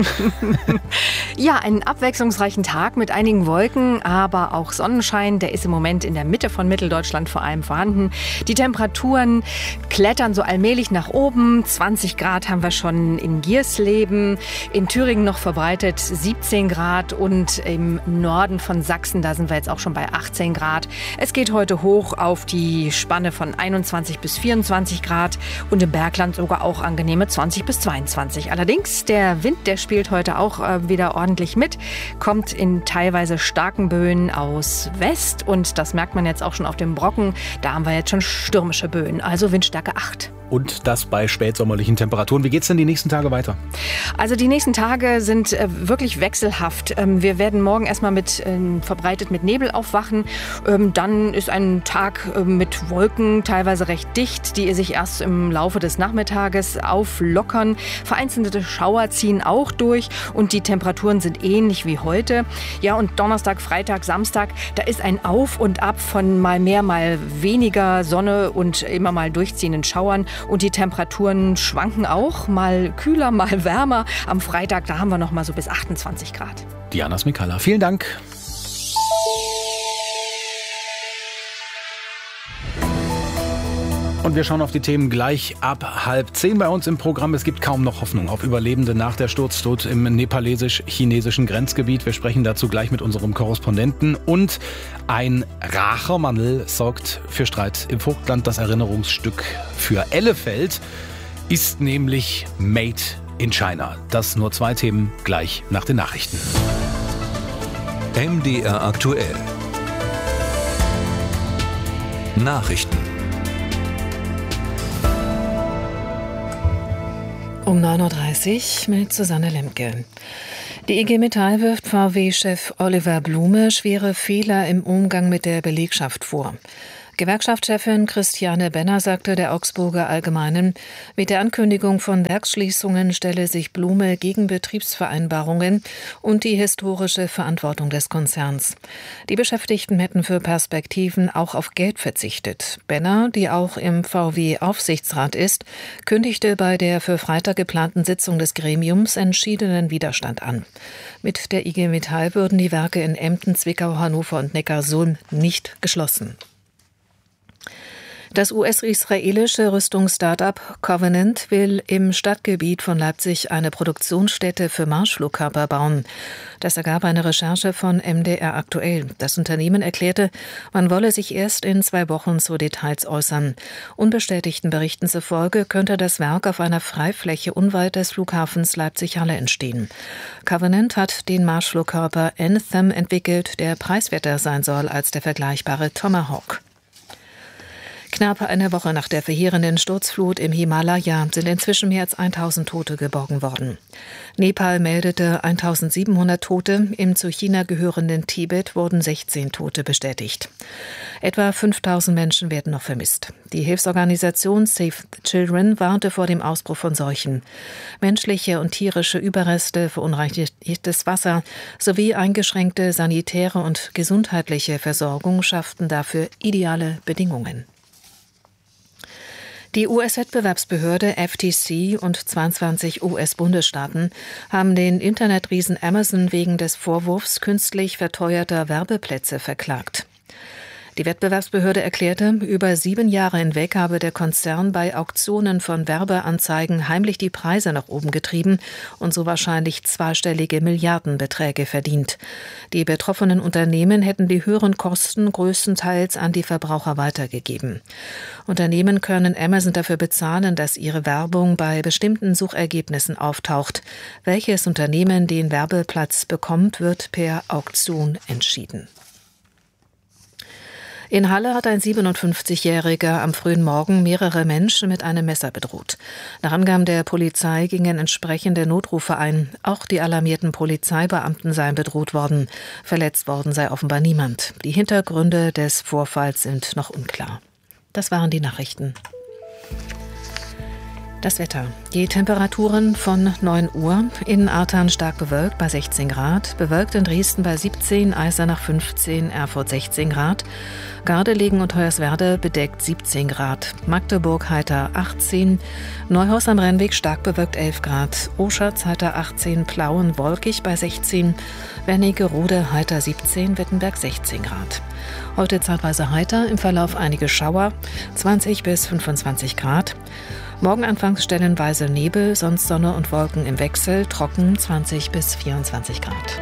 Ja, einen abwechslungsreichen Tag mit einigen Wolken, aber auch Sonnenschein. Der ist im Moment in der Mitte von Mitteldeutschland vor allem vorhanden. Die Temperaturen klettern so allmählich nach oben. zwanzig Grad haben wir schon in Giersleben. In Thüringen noch verbreitet siebzehn Grad und im Norden von Sachsen, da sind wir jetzt auch schon bei achtzehn Grad. Es geht heute hoch auf die Spanne von einundzwanzig bis vierundzwanzig Grad und im Bergland sogar auch angenehme zwanzig bis zweiundzwanzig. Allerdings, der Wind, der spielt heute auch äh, wieder ordentlich mit, kommt in teilweise starken Böen aus West und das merkt man jetzt auch schon auf dem Brocken. Da haben wir jetzt schon stürmische Böen, also Windstärke acht. Und das bei spätsommerlichen Temperaturen. Wie geht's denn die nächsten Tage weiter? Also die nächsten Tage sind äh, wirklich wechselhaft. Ähm, wir werden morgen erstmal mit ähm, verbreitet mit Nebel aufwachen. Ähm, dann ist ein Tag äh, mit Wolken, teilweise recht dicht, die sich erst im Laufe des Nachmittages auflockern. Vereinzelte Schauer ziehen auch durch und die Temperaturen sind ähnlich wie heute. Ja, und Donnerstag, Freitag, Samstag, da ist ein Auf und Ab von mal mehr, mal weniger Sonne und immer mal durchziehenden Schauern. Und die Temperaturen schwanken auch, mal kühler, mal wärmer. Am Freitag, da haben wir noch mal so bis achtundzwanzig Grad. Diana Smikala, vielen Dank. Und wir schauen auf die Themen gleich ab halb zehn bei uns im Programm. Es gibt kaum noch Hoffnung auf Überlebende nach der Sturzflut im nepalesisch-chinesischen Grenzgebiet. Wir sprechen dazu gleich mit unserem Korrespondenten. Und ein Rachermandel sorgt für Streit im Vogtland. Das Erinnerungsstück für Ellefeld ist nämlich Made in China. Das nur zwei Themen gleich nach den Nachrichten. M D R aktuell. Nachrichten. Um neun Uhr dreißig mit Susanne Lemke. Die I G Metall wirft V W-Chef Oliver Blume schwere Fehler im Umgang mit der Belegschaft vor. Gewerkschaftschefin Christiane Benner sagte der Augsburger Allgemeinen, mit der Ankündigung von Werksschließungen stelle sich Blume gegen Betriebsvereinbarungen und die historische Verantwortung des Konzerns. Die Beschäftigten hätten für Perspektiven auch auf Geld verzichtet. Benner, die auch im V W-Aufsichtsrat ist, kündigte bei der für Freitag geplanten Sitzung des Gremiums entschiedenen Widerstand an. Mit der I G Metall würden die Werke in Emden, Zwickau, Hannover und Neckarsulm nicht geschlossen. Das U S-israelische Rüstungsstartup Covenant will im Stadtgebiet von Leipzig eine Produktionsstätte für Marschflugkörper bauen. Das ergab eine Recherche von M D R aktuell. Das Unternehmen erklärte, man wolle sich erst in zwei Wochen zu Details äußern. Unbestätigten Berichten zufolge könnte das Werk auf einer Freifläche unweit des Flughafens Leipzig-Halle entstehen. Covenant hat den Marschflugkörper Anthem entwickelt, der preiswerter sein soll als der vergleichbare Tomahawk. Knapp eine Woche nach der verheerenden Sturzflut im Himalaya sind inzwischen mehr als tausend Tote geborgen worden. Nepal meldete eintausendsiebenhundert Tote, im zu China gehörenden Tibet wurden sechzehn Tote bestätigt. Etwa fünftausend Menschen werden noch vermisst. Die Hilfsorganisation Save the Children warnte vor dem Ausbruch von Seuchen. Menschliche und tierische Überreste, verunreinigtes Wasser sowie eingeschränkte sanitäre und gesundheitliche Versorgung schafften dafür ideale Bedingungen. Die U S-Wettbewerbsbehörde F T C und zweiundzwanzig U S-Bundesstaaten haben den Internetriesen Amazon wegen des Vorwurfs künstlich verteuerter Werbeplätze verklagt. Die Wettbewerbsbehörde erklärte, über sieben Jahre hinweg habe der Konzern bei Auktionen von Werbeanzeigen heimlich die Preise nach oben getrieben und so wahrscheinlich zweistellige Milliardenbeträge verdient. Die betroffenen Unternehmen hätten die höheren Kosten größtenteils an die Verbraucher weitergegeben. Unternehmen können Amazon dafür bezahlen, dass ihre Werbung bei bestimmten Suchergebnissen auftaucht. Welches Unternehmen den Werbeplatz bekommt, wird per Auktion entschieden. In Halle hat ein siebenundfünfzigjähriger am frühen Morgen mehrere Menschen mit einem Messer bedroht. Nach Angaben der Polizei gingen entsprechende Notrufe ein. Auch die alarmierten Polizeibeamten seien bedroht worden. Verletzt worden sei offenbar niemand. Die Hintergründe des Vorfalls sind noch unklar. Das waren die Nachrichten. Das Wetter. Die Temperaturen von neun Uhr. In Artern stark bewölkt bei sechzehn Grad. Bewölkt in Dresden bei siebzehn, Eisenach fünfzehn, Erfurt sechzehn Grad. Gardelegen und Hoyerswerda bedeckt siebzehn Grad. Magdeburg heiter achtzehn. Neuhaus am Rennweg stark bewölkt elf Grad. Oschatz heiter achtzehn, Plauen wolkig bei sechzehn. Wernigerode heiter siebzehn, Wittenberg sechzehn Grad. Heute zeitweise heiter, im Verlauf einige Schauer, zwanzig bis fünfundzwanzig Grad. Morgen anfangs stellenweise Nebel, sonst Sonne und Wolken im Wechsel, trocken zwanzig bis vierundzwanzig Grad.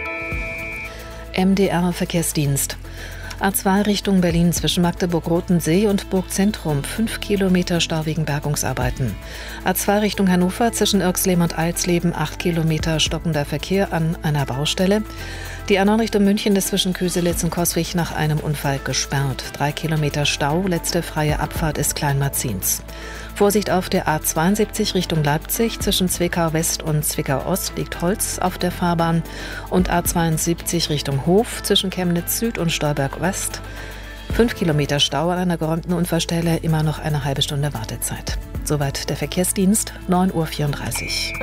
M D R Verkehrsdienst. A zwei Richtung Berlin zwischen Magdeburg-Rotensee und Burgzentrum, fünf Kilometer Stau wegen Bergungsarbeiten. A zwei Richtung Hannover zwischen Irxleben und Alsleben, acht Kilometer stockender Verkehr an einer Baustelle. Die A neun Richtung München ist zwischen Köselitz und Coswig nach einem Unfall gesperrt. Drei Kilometer Stau, letzte freie Abfahrt ist Kleinmarzins. Vorsicht auf der A zweiundsiebzig Richtung Leipzig. Zwischen Zwickau West und Zwickau Ost liegt Holz auf der Fahrbahn. Und A zweiundsiebzig Richtung Hof zwischen Chemnitz Süd und Stolberg West. Fünf Kilometer Stau an einer geräumten Unfallstelle, immer noch eine halbe Stunde Wartezeit. Soweit der Verkehrsdienst, neun Uhr vierunddreißig.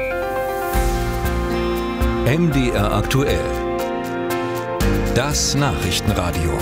M D R aktuell. Das Nachrichtenradio.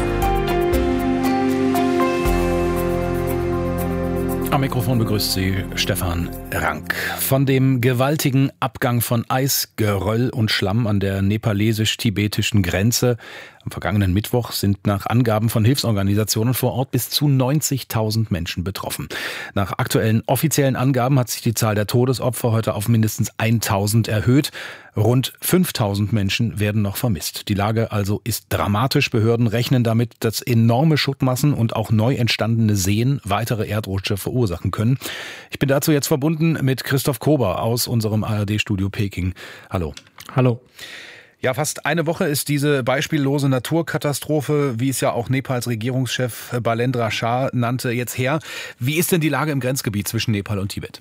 Am Mikrofon begrüßt Sie Stefan Rank. Von dem gewaltigen Abgang von Eis, Geröll und Schlamm an der nepalesisch-tibetischen Grenze am vergangenen Mittwoch sind nach Angaben von Hilfsorganisationen vor Ort bis zu neunzigtausend Menschen betroffen. Nach aktuellen offiziellen Angaben hat sich die Zahl der Todesopfer heute auf mindestens tausend erhöht. Rund fünftausend Menschen werden noch vermisst. Die Lage also ist dramatisch. Behörden rechnen damit, dass enorme Schuttmassen und auch neu entstandene Seen weitere Erdrutsche verursachen können. Ich bin dazu jetzt verbunden mit Christoph Kober aus unserem A R D-Studio Peking. Hallo. Hallo. Ja, fast eine Woche ist diese beispiellose Naturkatastrophe, wie es ja auch Nepals Regierungschef Balendra Shah nannte, jetzt her. Wie ist denn die Lage im Grenzgebiet zwischen Nepal und Tibet?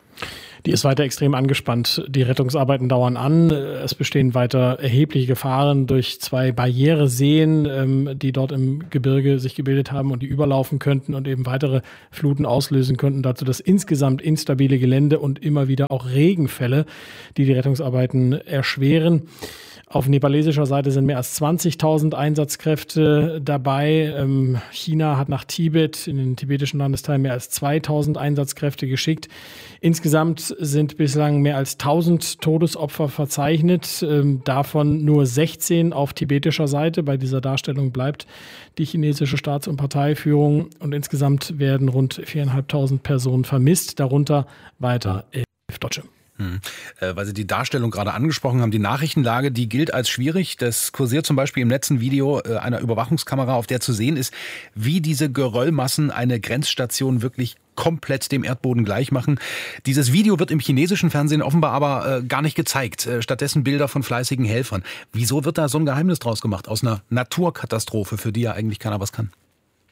Die ist weiter extrem angespannt. Die Rettungsarbeiten dauern an. Es bestehen weiter erhebliche Gefahren durch zwei Barriereseen, die dort im Gebirge sich gebildet haben und die überlaufen könnten und eben weitere Fluten auslösen könnten. Dazu das insgesamt instabile Gelände und immer wieder auch Regenfälle, die die Rettungsarbeiten erschweren. Auf nepalesischer Seite sind mehr als zwanzigtausend Einsatzkräfte dabei. China hat nach Tibet, in den tibetischen Landesteil, mehr als zweitausend Einsatzkräfte geschickt. Insgesamt sind bislang mehr als tausend Todesopfer verzeichnet, davon nur sechzehn auf tibetischer Seite. Bei dieser Darstellung bleibt die chinesische Staats- und Parteiführung. Und insgesamt werden rund viertausendfünfhundert Personen vermisst, darunter weiter elf Deutsche. Hm. Äh, weil Sie die Darstellung gerade angesprochen haben, die Nachrichtenlage, die gilt als schwierig. Das kursiert zum Beispiel im letzten Video äh, einer Überwachungskamera, auf der zu sehen ist, wie diese Geröllmassen eine Grenzstation wirklich komplett dem Erdboden gleich machen. Dieses Video wird im chinesischen Fernsehen offenbar aber äh, gar nicht gezeigt. Äh, stattdessen Bilder von fleißigen Helfern. Wieso wird da so ein Geheimnis draus gemacht aus einer Naturkatastrophe, für die ja eigentlich keiner was kann?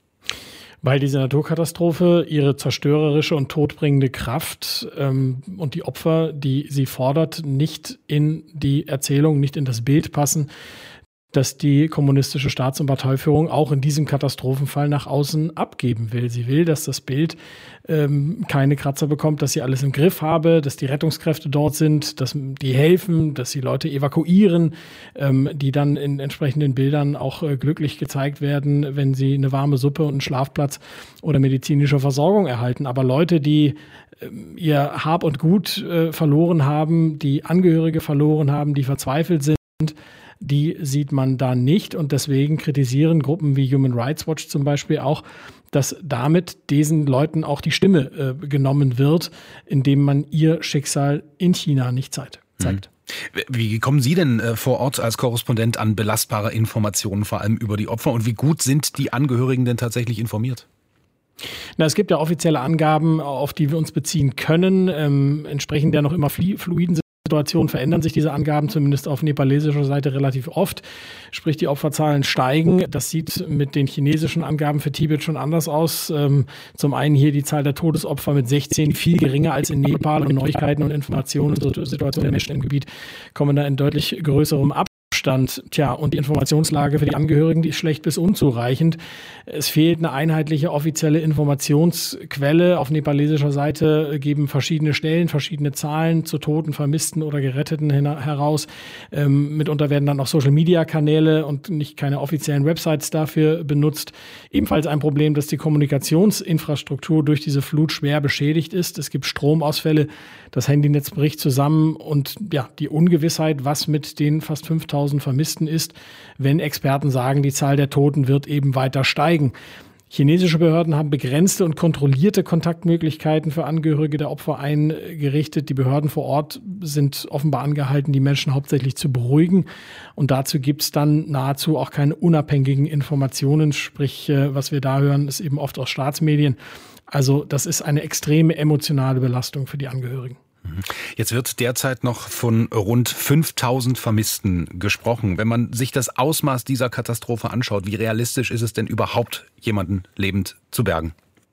Weil diese Naturkatastrophe ihre zerstörerische und todbringende Kraft ähm, und die Opfer, die sie fordert, nicht in die Erzählung, nicht in das Bild passen, dass die kommunistische Staats- und Parteiführung auch in diesem Katastrophenfall nach außen abgeben will. Sie will, dass das Bild ähm, keine Kratzer bekommt, dass sie alles im Griff habe, dass die Rettungskräfte dort sind, dass die helfen, dass sie Leute evakuieren, ähm, die dann in entsprechenden Bildern auch äh, glücklich gezeigt werden, wenn sie eine warme Suppe und einen Schlafplatz oder medizinische Versorgung erhalten. Aber Leute, die äh, ihr Hab und Gut äh, verloren haben, die Angehörige verloren haben, die verzweifelt sind, die sieht man da nicht. Und deswegen kritisieren Gruppen wie Human Rights Watch zum Beispiel auch, dass damit diesen Leuten auch die Stimme äh, genommen wird, indem man ihr Schicksal in China nicht zeigt. zeigt. Wie kommen Sie denn äh, vor Ort als Korrespondent an belastbare Informationen, vor allem über die Opfer? Und wie gut sind die Angehörigen denn tatsächlich informiert? Na, es gibt ja offizielle Angaben, auf die wir uns beziehen können, ähm, entsprechend der noch immer fluiden Situationen verändern sich diese Angaben zumindest auf nepalesischer Seite relativ oft. Sprich, die Opferzahlen steigen. Das sieht mit den chinesischen Angaben für Tibet schon anders aus. Ähm, zum einen hier die Zahl der Todesopfer mit sechzehn, viel geringer als in Nepal. Und Neuigkeiten und Informationen zur Situation der Menschen im Gebiet kommen da in deutlich größerem Abstand. Tja, und die Informationslage für die Angehörigen, die ist schlecht bis unzureichend. Es fehlt eine einheitliche offizielle Informationsquelle. Auf nepalesischer Seite geben verschiedene Stellen verschiedene Zahlen zu Toten, Vermissten oder Geretteten heraus. Ähm, mitunter werden dann auch Social-Media-Kanäle und nicht keine offiziellen Websites dafür benutzt. Ebenfalls ein Problem, dass die Kommunikationsinfrastruktur durch diese Flut schwer beschädigt ist. Es gibt Stromausfälle, das Handynetz bricht zusammen und ja, die Ungewissheit, was mit den fast fünftausend Vermissten ist, wenn Experten sagen, die Zahl der Toten wird eben weiter steigen. Chinesische Behörden haben begrenzte und kontrollierte Kontaktmöglichkeiten für Angehörige der Opfer eingerichtet. Die Behörden vor Ort sind offenbar angehalten, die Menschen hauptsächlich zu beruhigen. Und dazu gibt es dann nahezu auch keine unabhängigen Informationen. Sprich, was wir da hören, ist eben oft aus Staatsmedien. Also das ist eine extreme emotionale Belastung für die Angehörigen. Jetzt wird derzeit noch von rund fünftausend Vermissten gesprochen. Wenn man sich das Ausmaß dieser Katastrophe anschaut, wie realistisch ist es denn überhaupt, jemanden lebend zu bergen?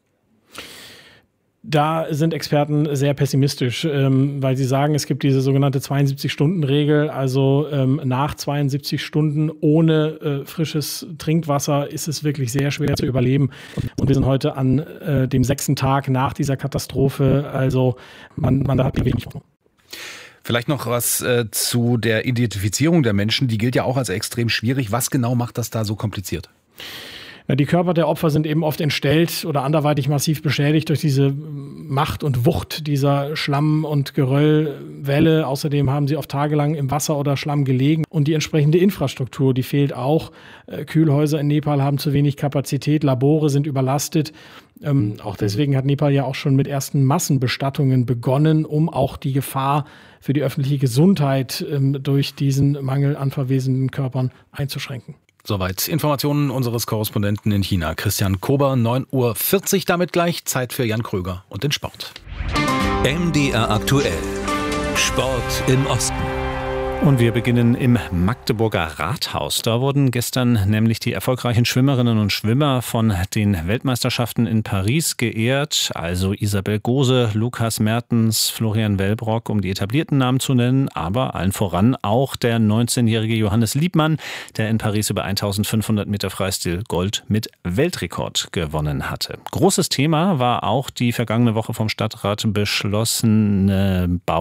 Da sind Experten sehr pessimistisch, ähm, weil sie sagen, es gibt diese sogenannte zweiundsiebzig-Stunden-Regel. Also ähm, nach zweiundsiebzig Stunden ohne äh, frisches Trinkwasser ist es wirklich sehr schwer zu überleben. Und wir sind heute an äh, dem sechsten Tag nach dieser Katastrophe. Also man, man da hat wenig Hoffnung. Vielleicht noch was äh, zu der Identifizierung der Menschen. Die gilt ja auch als extrem schwierig. Was genau macht das da so kompliziert? Ja, die Körper der Opfer sind eben oft entstellt oder anderweitig massiv beschädigt durch diese Macht und Wucht dieser Schlamm- und Geröllwelle. Außerdem haben sie oft tagelang im Wasser oder Schlamm gelegen. Und die entsprechende Infrastruktur, die fehlt auch. Kühlhäuser in Nepal haben zu wenig Kapazität, Labore sind überlastet. Ähm, auch deswegen hat Nepal ja auch schon mit ersten Massenbestattungen begonnen, um auch die Gefahr für die öffentliche Gesundheit ähm, durch diesen Mangel an verwesenden Körpern einzuschränken. Soweit Informationen unseres Korrespondenten in China, Christian Kober, neun Uhr vierzig damit gleich. Zeit für Jan Kröger und den Sport. M D R aktuell. Sport im Osten. Und wir beginnen im Magdeburger Rathaus. Da wurden gestern nämlich die erfolgreichen Schwimmerinnen und Schwimmer von den Weltmeisterschaften in Paris geehrt. Also Isabel Gose, Lukas Mertens, Florian Wellbrock, um die etablierten Namen zu nennen. Aber allen voran auch der neunzehnjährige Johannes Liebmann, der in Paris über eintausendfünfhundert Meter Freistil Gold mit Weltrekord gewonnen hatte. Großes Thema war auch die vergangene Woche vom Stadtrat beschlossene Bau